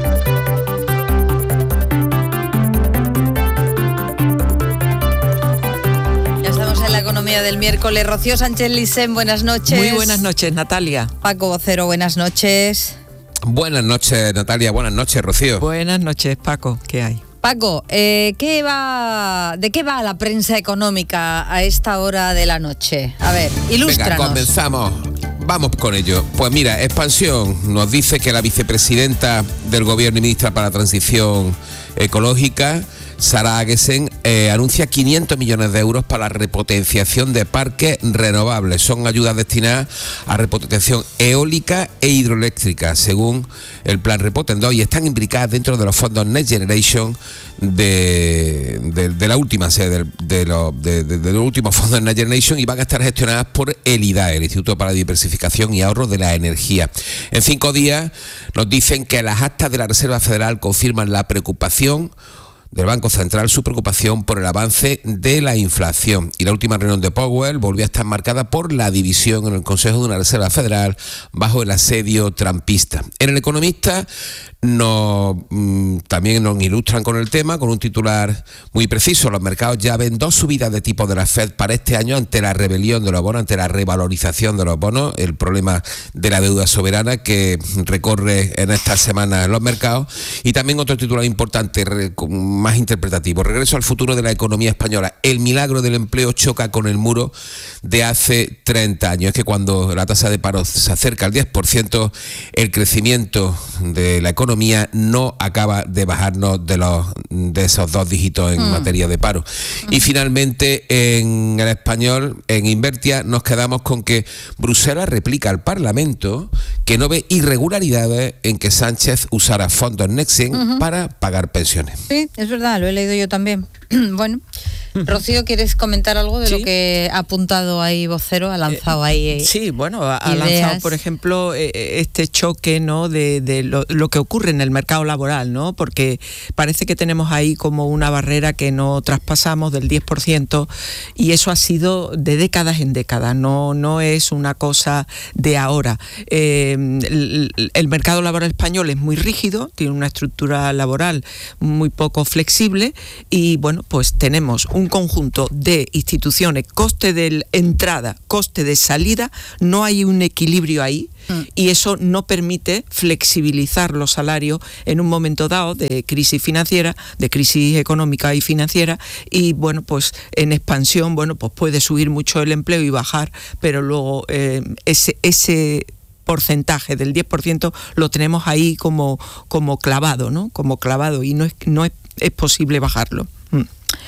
Ya estamos en la economía del miércoles. Rocío Sánchez Licen, buenas noches. Muy buenas noches, Natalia. Paco Vocero, buenas noches. Buenas noches, Natalia. Buenas noches, Rocío. Buenas noches, Paco. ¿Qué hay? Paco, eh, ¿qué va, ¿de qué va la prensa económica a esta hora de la noche? A ver, ilústranos. Venga, comenzamos. Vamos con ello. Pues mira, Expansión nos dice que la vicepresidenta del Gobierno y ministra para la Transición Ecológica, Sara Agesen, eh, anuncia quinientos millones de euros para la repotenciación de parques renovables. Son ayudas destinadas a repotenciación eólica e hidroeléctrica, según el plan Repoten dos, y están imbricadas dentro de los fondos Next Generation de, de, de la última sede de, de, lo, de, de, de los últimos fondos Next Generation, y van a estar gestionadas por el I D A E, el Instituto para la Diversificación y Ahorro de la Energía. En cinco días nos dicen que las actas de la Reserva Federal confirman la preocupación del Banco Central, su preocupación por el avance de la inflación. Y la última reunión de Powell volvió a estar marcada por la división en el Consejo de una Reserva Federal bajo el asedio trumpista. En El Economista nos, mmm, también nos ilustran con el tema, con un titular muy preciso. Los mercados ya ven dos subidas de tipo de la Fed para este año ante la rebelión de los bonos, ante la revalorización de los bonos, el problema de la deuda soberana que recorre en estas semanas los mercados. Y también otro titular importante, más interpretativo. Regreso al futuro de la economía española. El milagro del empleo choca con el muro de hace treinta años. Es que cuando la tasa de paro se acerca al diez por ciento, el crecimiento de la economía no acaba de bajarnos de, los, de esos dos dígitos en mm. materia de paro. Mm. Y finalmente, en el español, en Invertia, nos quedamos con que Bruselas replica al Parlamento que no ve irregularidades en que Sánchez usara fondos Next Gen uh-huh. para pagar pensiones. Sí, es verdad, lo he leído yo también. Bueno, Rocío, ¿quieres comentar algo de sí. lo que ha apuntado ahí Vocero? Ha lanzado ahí eh, Sí, bueno, ha, ha ideas. lanzado, por ejemplo, eh, este choque, ¿no?, de, de lo, lo que ocurre en el mercado laboral, ¿no? Porque parece que tenemos ahí como una barrera que no traspasamos del diez por ciento, y eso ha sido de décadas en décadas, no, no es una cosa de ahora. Eh, el, el mercado laboral español es muy rígido, tiene una estructura laboral muy poco flexible, y bueno, pues tenemos un conjunto de instituciones, coste de entrada, coste de salida, no hay un equilibrio ahí, mm. y eso no permite flexibilizar los salarios en un momento dado de crisis financiera, de crisis económica y financiera, y bueno, pues en expansión, bueno, pues puede subir mucho el empleo y bajar, pero luego eh, ese, ese porcentaje del diez por ciento lo tenemos ahí como, como clavado, ¿no? Como clavado, y no es, no es, es posible bajarlo. Mm.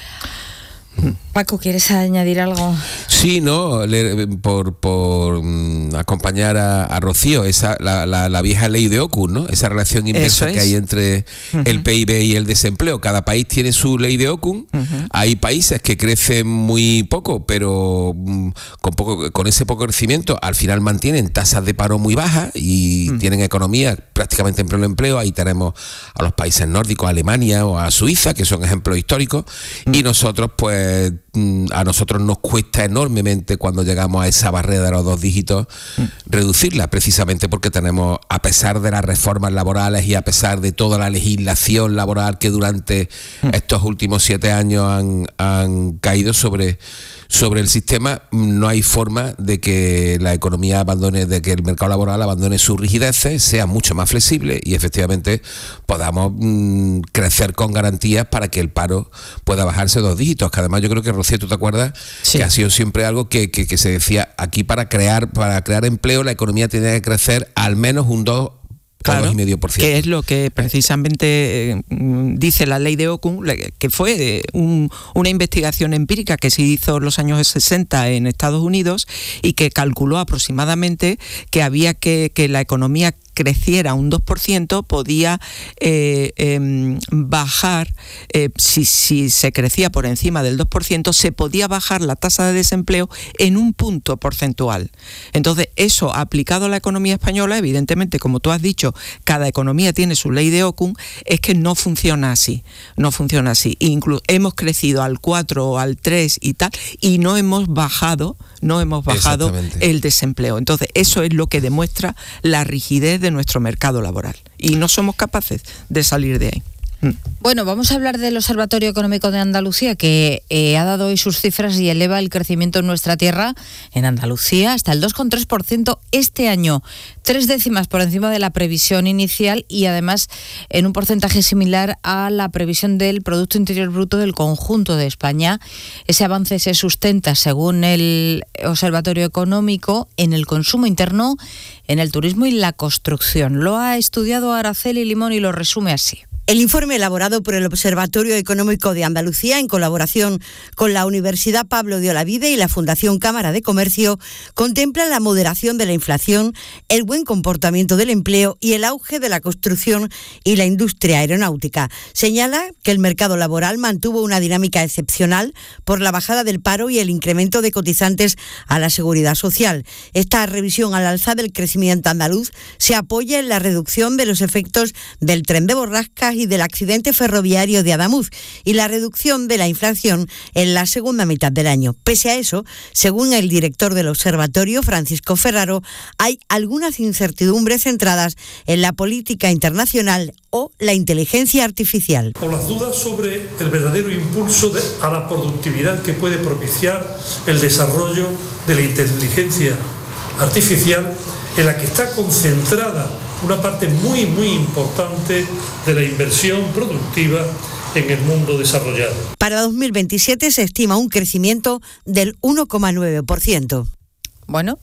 Paco, ¿quieres añadir algo? Sí, no, le, por, por um, acompañar a, a Rocío, esa la, la, la vieja ley de Ockham, ¿no? Esa relación inversa es. que hay entre uh-huh. el P I B y el desempleo. Cada país tiene su ley de Ockham. Uh-huh. Hay países que crecen muy poco, pero um, con poco, con ese poco crecimiento al final mantienen tasas de paro muy bajas y uh-huh. tienen economía prácticamente en pleno empleo. Ahí tenemos a los países nórdicos, a Alemania o a Suiza, que son ejemplos históricos, uh-huh. y nosotros pues a nosotros nos cuesta enormemente cuando llegamos a esa barrera de los dos dígitos mm. reducirla, precisamente porque tenemos, a pesar de las reformas laborales y a pesar de toda la legislación laboral que durante mm. estos últimos siete años han, han caído sobre, sobre el sistema, no hay forma de que la economía abandone, de que el mercado laboral abandone sus rigideces, sea mucho más flexible y efectivamente podamos mm, crecer con garantías para que el paro pueda bajarse dos dígitos, que además yo creo que, Rocío, ¿tú te acuerdas? Sí. Que ha sido siempre algo que, que, que se decía aquí, para crear, para crear empleo la economía tiene que crecer al menos un dos Claro, dos coma cinco por ciento. Que es lo que precisamente eh, dice la ley de Ockham, que fue un, una investigación empírica que se hizo en los años sesenta en Estados Unidos y que calculó aproximadamente que había que, que la economía creciera un dos por ciento, podía eh, eh, bajar, eh, si, si se crecía por encima del dos por ciento, se podía bajar la tasa de desempleo en un punto porcentual. Entonces, eso aplicado a la economía española, evidentemente, como tú has dicho, cada economía tiene su ley de Ockham, es que no funciona así, no funciona así. Incluso hemos crecido al cuatro o al tres y tal, y no hemos bajado, no hemos bajado el desempleo. Entonces, eso es lo que demuestra la rigidez de nuestro mercado laboral y no somos capaces de salir de ahí. Bueno, vamos a hablar del Observatorio Económico de Andalucía, que eh, ha dado hoy sus cifras y eleva el crecimiento en nuestra tierra, en Andalucía, hasta el dos coma tres por ciento este año, tres décimas por encima de la previsión inicial y además en un porcentaje similar a la previsión del Producto Interior Bruto del conjunto de España. Ese avance se sustenta, según el Observatorio Económico, en el consumo interno, en el turismo y la construcción. Lo ha estudiado Araceli Limón y lo resume así. El informe elaborado por el Observatorio Económico de Andalucía en colaboración con la Universidad Pablo de Olavide y la Fundación Cámara de Comercio contempla la moderación de la inflación, el buen comportamiento del empleo y el auge de la construcción y la industria aeronáutica. Señala que el mercado laboral mantuvo una dinámica excepcional por la bajada del paro y el incremento de cotizantes a la seguridad social. Esta revisión al alza del crecimiento andaluz se apoya en la reducción de los efectos del tren de Borrascas y del accidente ferroviario de Adamuz y la reducción de la inflación en la segunda mitad del año. Pese a eso, según el director del observatorio, Francisco Ferraro, hay algunas incertidumbres centradas en la política internacional o la inteligencia artificial. O las dudas sobre el verdadero impulso de, a la productividad que puede propiciar el desarrollo de la inteligencia artificial, en la que está concentrada una parte muy, muy importante de la inversión productiva en el mundo desarrollado. Para dos mil veintisiete se estima un crecimiento del uno coma nueve por ciento. Bueno.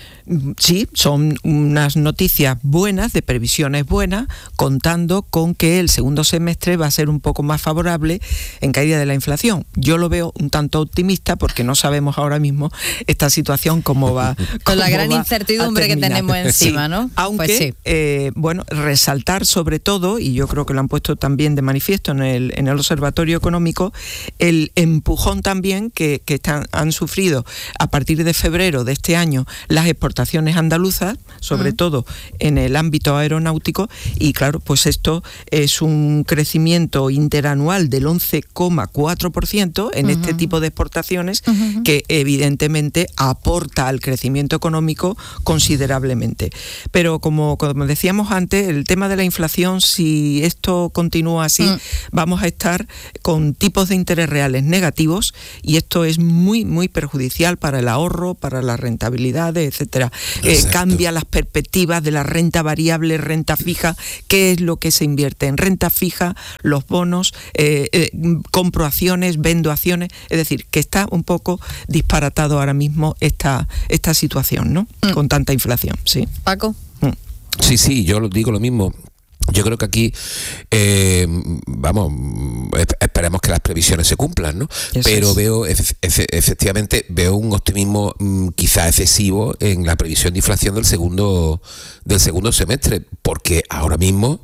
Sí, son unas noticias buenas, de previsiones buenas, contando con que el segundo semestre va a ser un poco más favorable en caída de la inflación. Yo lo veo un tanto optimista porque no sabemos ahora mismo esta situación cómo va. Con la gran incertidumbre que tenemos encima, sí, ¿no? Aunque, pues sí. eh, bueno, resaltar sobre todo, y yo creo que lo han puesto también de manifiesto en el, en el Observatorio Económico, el empujón también que, que están, han sufrido a partir de febrero de este año las exportaciones andaluzas, sobre uh-huh. todo en el ámbito aeronáutico, y claro, pues esto es un crecimiento interanual del once coma cuatro por ciento en uh-huh. este tipo de exportaciones uh-huh. que evidentemente aporta al crecimiento económico considerablemente. Pero como, como decíamos antes, el tema de la inflación, si esto continúa así, uh-huh. vamos a estar con tipos de interés reales negativos, y esto es muy, muy perjudicial para el ahorro, para las rentabilidades, etcétera. Eh, cambia las perspectivas de la renta variable, renta fija. ¿Qué es lo que se invierte en renta fija? Los bonos, eh, eh, compro acciones, vendo acciones. Es decir, que está un poco disparatado ahora mismo esta, esta situación, ¿no? Mm. Con tanta inflación, ¿sí? Paco. Mm. Sí, sí, yo digo lo mismo. Yo creo que aquí, eh, vamos, esperemos que las previsiones se cumplan, ¿no? Eso Pero es. veo, efe, efectivamente, veo un optimismo mmm, quizá excesivo en la previsión de inflación del segundo, del segundo semestre, porque ahora mismo,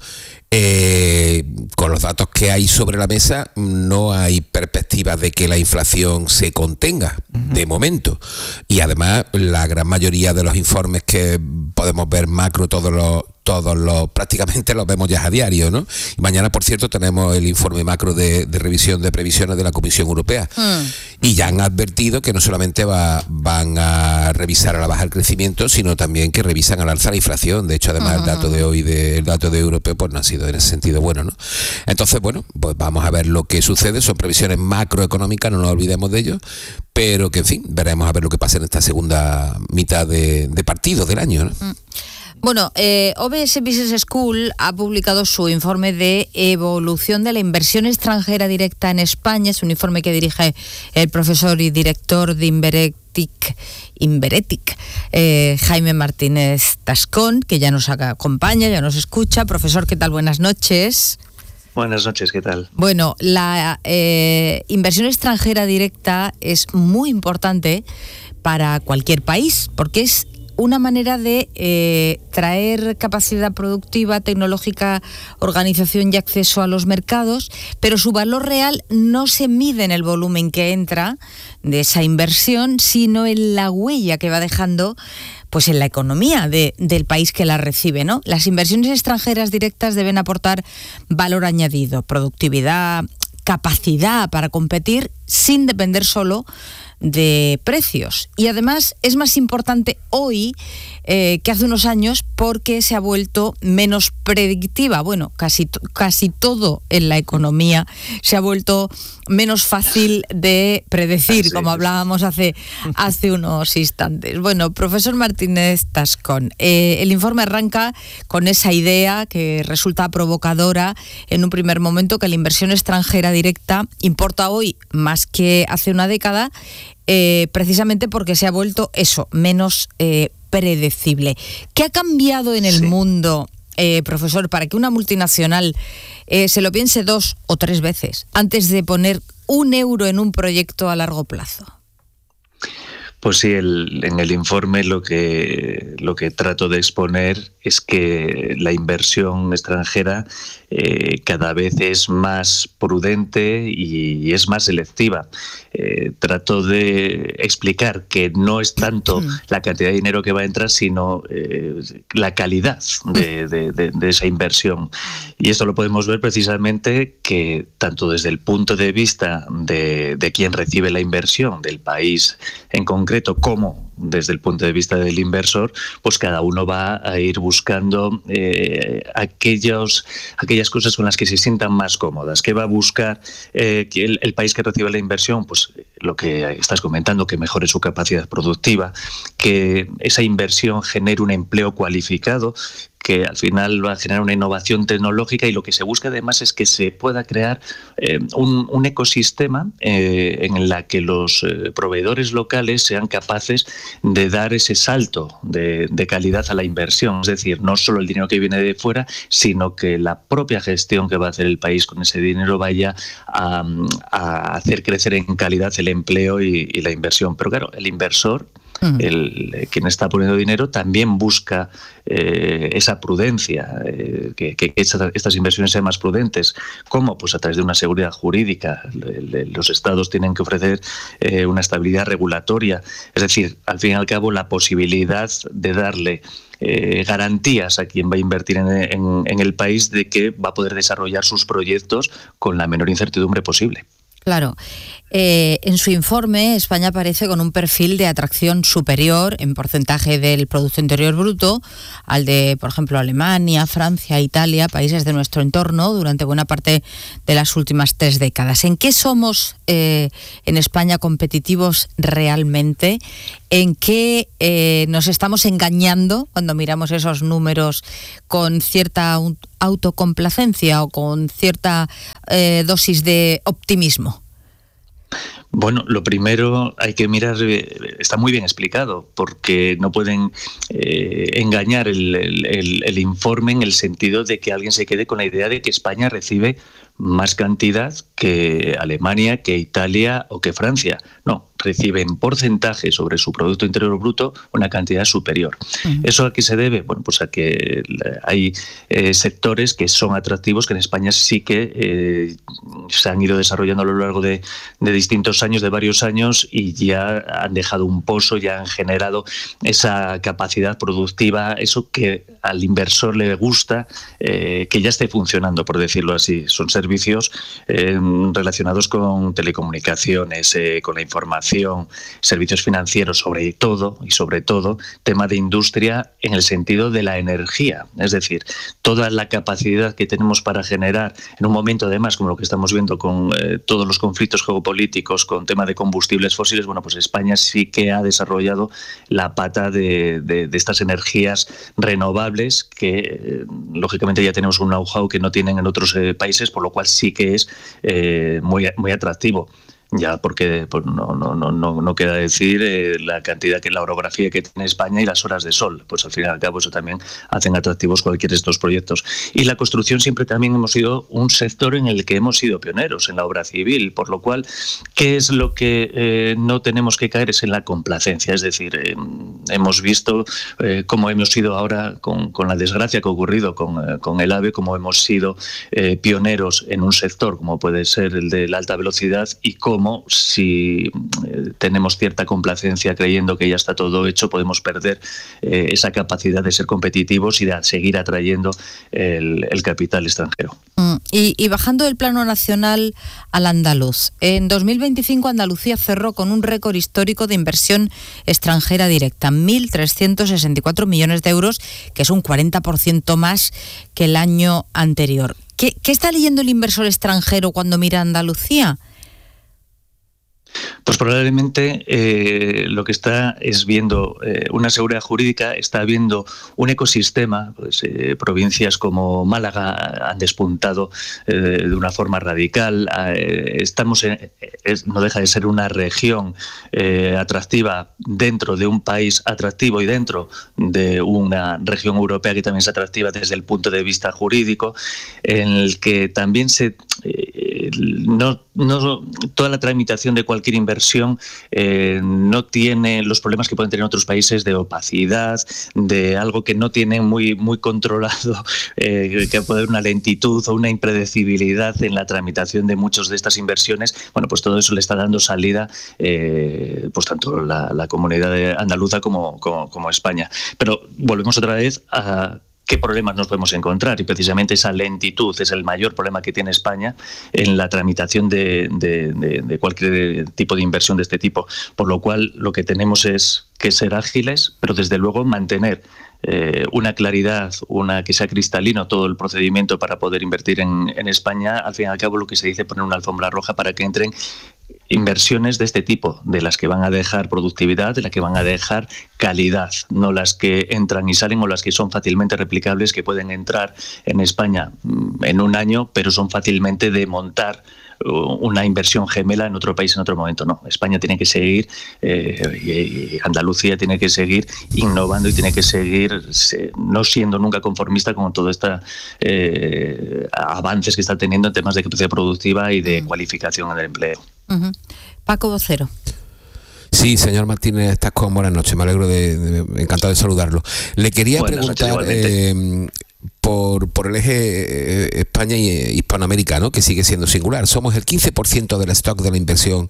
eh, con los datos que hay sobre la mesa, no hay perspectivas de que la inflación se contenga, uh-huh. de momento. Y además, la gran mayoría de los informes que podemos ver macro, todos los todos los, prácticamente los vemos ya a diario, ¿no? Y mañana, por cierto, tenemos el informe macro de, de revisión de previsiones de la Comisión Europea. Mm. Y ya han advertido que no solamente va, van a revisar a la baja el crecimiento, sino también que revisan al alza la inflación. De hecho, además, uh-huh. el dato de hoy, de, el dato de europeo, pues no ha sido en ese sentido bueno, ¿no? Entonces, bueno, pues vamos a ver lo que sucede. Son previsiones macroeconómicas, no nos olvidemos de ello, pero que, en fin, veremos a ver lo que pasa en esta segunda mitad de, de partido del año, ¿no? Mm. Bueno, eh, O B S Business School ha publicado su informe de evolución de la inversión extranjera directa en España. Es un informe que dirige el profesor y director de Inveretic, Inveretic eh, Jaime Martínez Tascón, que ya nos acompaña, ya nos escucha. Profesor, ¿qué tal? Buenas noches. Buenas noches, ¿qué tal? Bueno, la eh, inversión extranjera directa es muy importante para cualquier país, porque es una manera de eh, traer capacidad productiva, tecnológica, organización y acceso a los mercados, pero su valor real no se mide en el volumen que entra de esa inversión, sino en la huella que va dejando pues en la economía de, del país que la recibe, ¿no? Las inversiones extranjeras directas deben aportar valor añadido, productividad, capacidad para competir sin depender solo de precios. Y además es más importante hoy eh, que hace unos años, porque se ha vuelto menos predictiva. Bueno, casi, casi todo en la economía se ha vuelto menos fácil de predecir, como hablábamos hace, hace unos instantes. Bueno, profesor Martínez Tascón, eh, el informe arranca con esa idea que resulta provocadora en un primer momento, que la inversión extranjera directa importa hoy más que hace una década, eh, precisamente porque se ha vuelto eso, menos eh, predecible. ¿Qué ha cambiado en el sí. mundo, eh, profesor, para que una multinacional eh, se lo piense dos o tres veces antes de poner un euro en un proyecto a largo plazo? Pues sí, el, en el informe lo que, lo que trato de exponer es que la inversión extranjera eh, cada vez es más prudente y, y es más selectiva. Eh, trato de explicar que no es tanto la cantidad de dinero que va a entrar, sino eh, la calidad de, de, de, de esa inversión. Y esto lo podemos ver precisamente que tanto desde el punto de vista de, de quien recibe la inversión, del país en concreto, como desde el punto de vista del inversor, pues cada uno va a ir buscando eh, aquellos, aquellas cosas con las que se sientan más cómodas. ¿Qué va a buscar eh, el, el país que recibe la inversión? Pues lo que estás comentando, que mejore su capacidad productiva, que esa inversión genere un empleo cualificado, que al final va a generar una innovación tecnológica, y lo que se busca además es que se pueda crear eh, un, un ecosistema eh, en el que los eh, proveedores locales sean capaces de dar ese salto de, de calidad a la inversión. Es decir, no solo el dinero que viene de fuera, sino que la propia gestión que va a hacer el país con ese dinero vaya a, a hacer crecer en calidad el empleo y, y la inversión. Pero claro, el inversor, El, quien está poniendo dinero, también busca eh, esa prudencia, eh, que, que esta, estas inversiones sean más prudentes. ¿Cómo? Pues a través de una seguridad jurídica. Le, le, los estados tienen que ofrecer eh, una estabilidad regulatoria. Es decir, al fin y al cabo, la posibilidad de darle eh, garantías a quien va a invertir en, en, en el país de que va a poder desarrollar sus proyectos con la menor incertidumbre posible. Claro. Eh, en su informe, España aparece con un perfil de atracción superior en porcentaje del Producto Interior Bruto al de, por ejemplo, Alemania, Francia, Italia, países de nuestro entorno durante buena parte de las últimas tres décadas. ¿En qué somos eh, en España competitivos realmente? ¿En qué eh, nos estamos engañando cuando miramos esos números con cierta autocomplacencia o con cierta eh, dosis de optimismo? Bueno, lo primero hay que mirar, está muy bien explicado, porque no pueden eh, engañar el, el, el informe en el sentido de que alguien se quede con la idea de que España recibe más cantidad que Alemania, que Italia o que Francia. No, recibe en porcentaje sobre su Producto Interior Bruto una cantidad superior. Uh-huh. ¿Eso a qué se debe? Bueno, pues a que hay eh, sectores que son atractivos, que en España sí que eh, se han ido desarrollando a lo largo de, de distintos años, de varios años, y ya han dejado un pozo, ya han generado esa capacidad productiva, eso que al inversor le gusta, eh, que ya esté funcionando, por decirlo así. Son servicios eh, relacionados con telecomunicaciones, eh, con la información, servicios financieros, sobre todo, y sobre todo, tema de industria en el sentido de la energía. Es decir, toda la capacidad que tenemos para generar, en un momento además como lo que estamos viendo con eh, todos los conflictos geopolíticos, con tema de combustibles fósiles, bueno, pues España sí que ha desarrollado la pata de, de, de estas energías renovables que, eh, lógicamente, ya tenemos un know-how que no tienen en otros eh, países, por lo cual sí que es eh, muy, muy atractivo. Ya porque pues no, no, no, no queda decir eh, la cantidad, que la orografía que tiene España y las horas de sol. Pues al fin y al cabo eso también hacen atractivos cualquiera de estos proyectos. Y la construcción siempre también hemos sido un sector en el que hemos sido pioneros en la obra civil, por lo cual, ¿qué es lo que eh, no tenemos que caer? Es en la complacencia. Es decir, eh, hemos visto eh, cómo hemos sido ahora con, con la desgracia que ha ocurrido con, eh, con el AVE, cómo hemos sido eh, pioneros en un sector como puede ser el de la alta velocidad, y cómo si eh, tenemos cierta complacencia creyendo que ya está todo hecho, podemos perder eh, esa capacidad de ser competitivos y de seguir atrayendo el, el capital extranjero. Mm, y, y bajando del plano nacional al andaluz, en dos mil veinticinco Andalucía cerró con un récord histórico de inversión extranjera directa, mil trescientos sesenta y cuatro millones de euros, que es un cuarenta por ciento más que el año anterior. ¿Qué, qué está leyendo el inversor extranjero cuando mira a Andalucía? Pues probablemente eh, lo que está es viendo eh, una seguridad jurídica, está viendo un ecosistema. Pues, eh, provincias como Málaga han despuntado eh, de una forma radical. Eh, estamos en, es, no deja de ser una región eh, atractiva dentro de un país atractivo y dentro de una región europea que también es atractiva desde el punto de vista jurídico, en el que también se eh, no, no toda la tramitación de cualquier inversión eh, no tiene los problemas que pueden tener otros países de opacidad, de algo que no tienen muy, muy controlado, eh, que puede haber una lentitud o una impredecibilidad en la tramitación de muchas de estas inversiones. Bueno, pues todo eso le está dando salida eh, pues tanto la, la comunidad andaluza como, como, como España. Pero volvemos otra vez a qué problemas nos podemos encontrar, y precisamente esa lentitud es el mayor problema que tiene España en la tramitación de, de, de, de cualquier tipo de inversión de este tipo, por lo cual lo que tenemos es que ser ágiles, pero desde luego mantener eh, una claridad, una que sea cristalino todo el procedimiento para poder invertir en, en España. Al fin y al cabo, lo que se dice, poner una alfombra roja para que entren inversiones de este tipo, de las que van a dejar productividad, de las que van a dejar calidad, no las que entran y salen o las que son fácilmente replicables, que pueden entrar en España en un año, pero son fácilmente de montar una inversión gemela en otro país en otro momento. No, España tiene que seguir, eh, y Andalucía tiene que seguir innovando y tiene que seguir se, no siendo nunca conformista con todos estos eh, avances que está teniendo en temas de capacidad productiva y de cualificación en el empleo. Uh-huh. Paco Vocero. Sí, señor Martínez Tascón, buenas noches, me alegro de, de encantado de saludarlo. Le quería buenas preguntar eh, por, por el eje eh, España y eh, Hispanoamérica, ¿no?, que sigue siendo singular. Somos el quince por ciento del stock de la inversión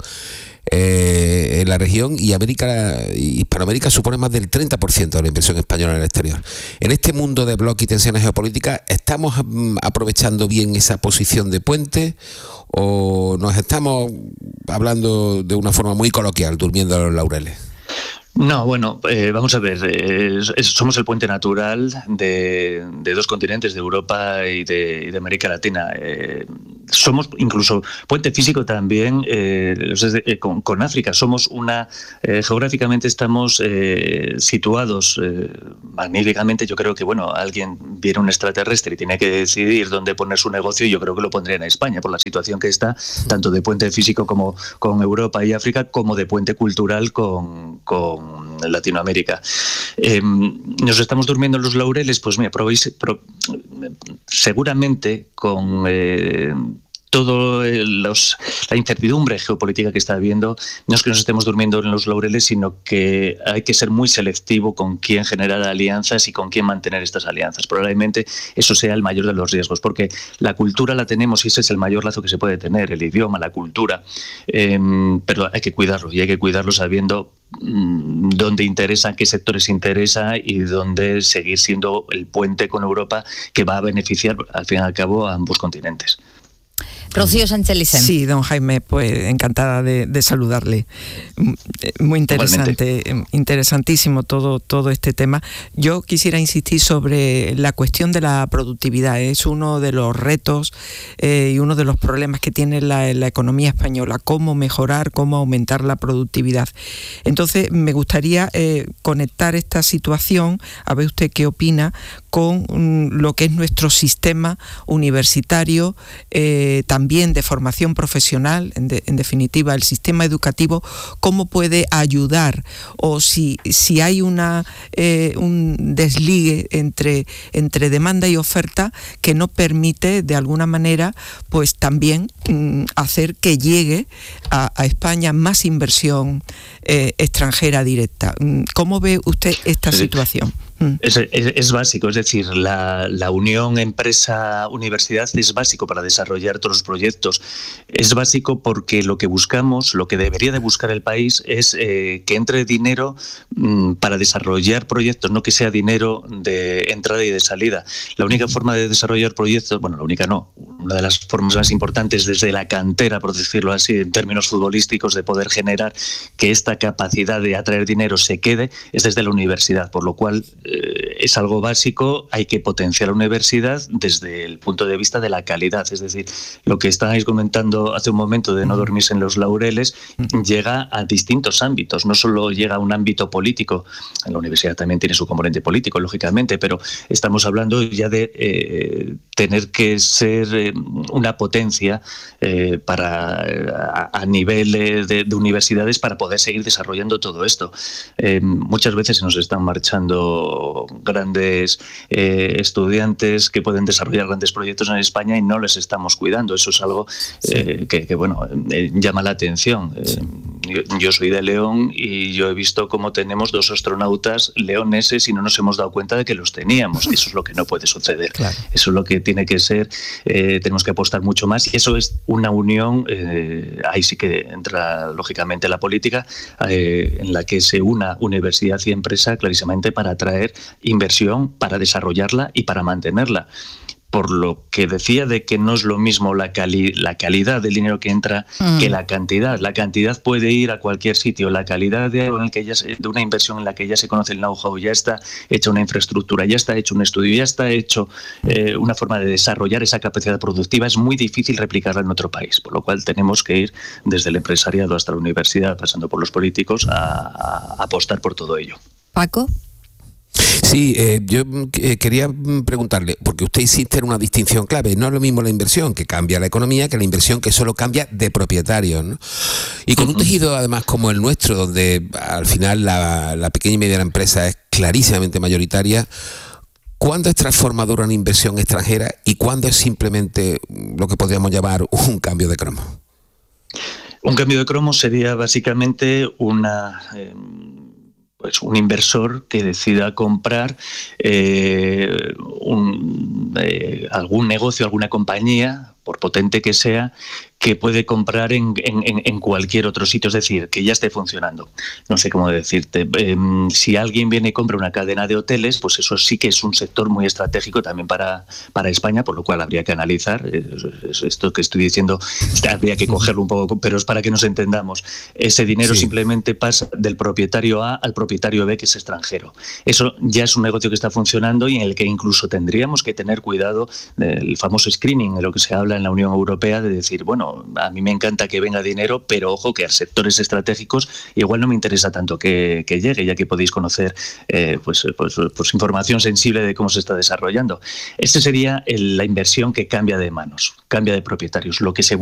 eh, en la región, y América, Hispanoamérica supone más del treinta por ciento de la inversión española en el exterior. En este mundo de bloques y tensiones geopolíticas, ¿estamos mm, aprovechando bien esa posición de puente o nos estamos hablando de una forma muy coloquial, durmiendo a los laureles? No, bueno, eh, vamos a ver, eh, es, somos el puente natural de, de dos continentes, de Europa y de, y de América Latina. Eh, somos incluso puente físico también eh, con, con África. Somos una, eh, geográficamente estamos eh, situados eh, magníficamente. Yo creo que, bueno, alguien viene un extraterrestre y tiene que decidir dónde poner su negocio, y yo creo que lo pondría en España, por la situación que está, tanto de puente físico como con Europa y África, como de puente cultural con, con Latinoamérica. Eh, ¿Nos estamos durmiendo en los laureles? Pues mira, probéis, pro, seguramente con eh, todo los, la incertidumbre geopolítica que está habiendo, no es que nos estemos durmiendo en los laureles, sino que hay que ser muy selectivo con quién generar alianzas y con quién mantener estas alianzas. Probablemente eso sea el mayor de los riesgos, porque la cultura la tenemos y ese es el mayor lazo que se puede tener, el idioma, la cultura, eh, pero hay que cuidarlo, y hay que cuidarlo sabiendo mmm, dónde interesa, qué sectores interesa y dónde seguir siendo el puente con Europa que va a beneficiar al fin y al cabo a ambos continentes. Rocío Sánchez Licen. Sí, don Jaime, pues encantada de, de saludarle. Muy interesante, Igualmente. interesantísimo todo, todo este tema. Yo quisiera insistir sobre la cuestión de la productividad. Es uno de los retos eh, y uno de los problemas que tiene la, la economía española, cómo mejorar, cómo aumentar la productividad. Entonces, me gustaría eh, conectar esta situación, a ver usted qué opina, con um, lo que es nuestro sistema universitario, eh, también de formación profesional, en, de, en definitiva, el sistema educativo, cómo puede ayudar, o si, si hay una eh, un desligue entre, entre demanda y oferta que no permite, de alguna manera, pues también mm, hacer que llegue a, a España más inversión eh, extranjera directa. ¿Cómo ve usted esta sí. situación? Es, es, es básico, es decir, la, la unión empresa-universidad es básico para desarrollar todos los proyectos. Es básico porque lo que buscamos, lo que debería de buscar el país es eh, que entre dinero mmm, para desarrollar proyectos, no que sea dinero de entrada y de salida. La única forma de desarrollar proyectos, bueno, la única no, una de las formas más importantes desde la cantera, por decirlo así, en términos futbolísticos, de poder generar que esta capacidad de atraer dinero se quede, es desde la universidad, por lo cual es algo básico. Hay que potenciar la universidad desde el punto de vista de la calidad, es decir, lo que estáis comentando hace un momento de no dormirse en los laureles llega a distintos ámbitos, no solo llega a un ámbito político. En la universidad también tiene su componente político, lógicamente, pero estamos hablando ya de eh, tener que ser eh, una potencia eh, para a, a nivel de, de universidades para poder seguir desarrollando todo esto. Eh, muchas veces se nos están marchando grandes eh, estudiantes que pueden desarrollar grandes proyectos en España y no les estamos cuidando. Eso es algo eh, sí. que, que bueno eh, llama la atención. Sí. Eh, yo, yo soy de León y yo he visto cómo tenemos dos astronautas leoneses y no nos hemos dado cuenta de que los teníamos. Eso es lo que no puede suceder. Claro. Eso es lo que tiene que ser. Eh, tenemos que apostar mucho más y eso es una unión. Eh, ahí sí que entra lógicamente la política, eh, en la que se una universidad y empresa clarísimamente para atraer inversión, para desarrollarla y para mantenerla. por lo que decía de que no es lo mismo la, cali la calidad del dinero que entra mm. que la cantidad. La cantidad puede ir a cualquier sitio, la calidad de, algo en el que ya se, de una inversión en la que ya se conoce el know-how, ya está hecha una infraestructura, ya está hecho un estudio, ya está hecho eh, una forma de desarrollar esa capacidad productiva, es muy difícil replicarla en otro país, por lo cual tenemos que ir desde el empresariado hasta la universidad, pasando por los políticos, a, a apostar por todo ello. Paco. Sí, eh, yo eh, quería preguntarle, porque usted insiste en una distinción clave, no es lo mismo la inversión que cambia la economía que la inversión que solo cambia de propietarios, ¿no? Y con un tejido además como el nuestro, donde al final la, la pequeña y mediana empresa es clarísimamente mayoritaria, ¿cuándo es transformadora una inversión extranjera y cuándo es simplemente lo que podríamos llamar un cambio de cromo? Un cambio de cromo sería básicamente una... Eh, pues un inversor que decida comprar eh, un, eh, algún negocio, alguna compañía, por potente que sea, que puede comprar en, en, en cualquier otro sitio, es decir, que ya esté funcionando. No sé cómo decirte. Eh, si alguien viene y compra una cadena de hoteles, pues eso sí que es un sector muy estratégico también para, para España, por lo cual habría que analizar. Esto que estoy diciendo habría que cogerlo un poco, pero es para que nos entendamos. Ese dinero sí. simplemente pasa del propietario A al propietario B, que es extranjero. Eso ya es un negocio que está funcionando y en el que incluso tendríamos que tener cuidado del famoso screening, de lo que se habla en la Unión Europea, de decir, bueno, a mí me encanta que venga dinero, pero ojo que a sectores estratégicos igual no me interesa tanto que, que llegue, ya que podéis conocer eh, pues, pues, pues información sensible de cómo se está desarrollando. Esa sería el, la inversión que cambia de manos, cambia de propietarios. Lo que se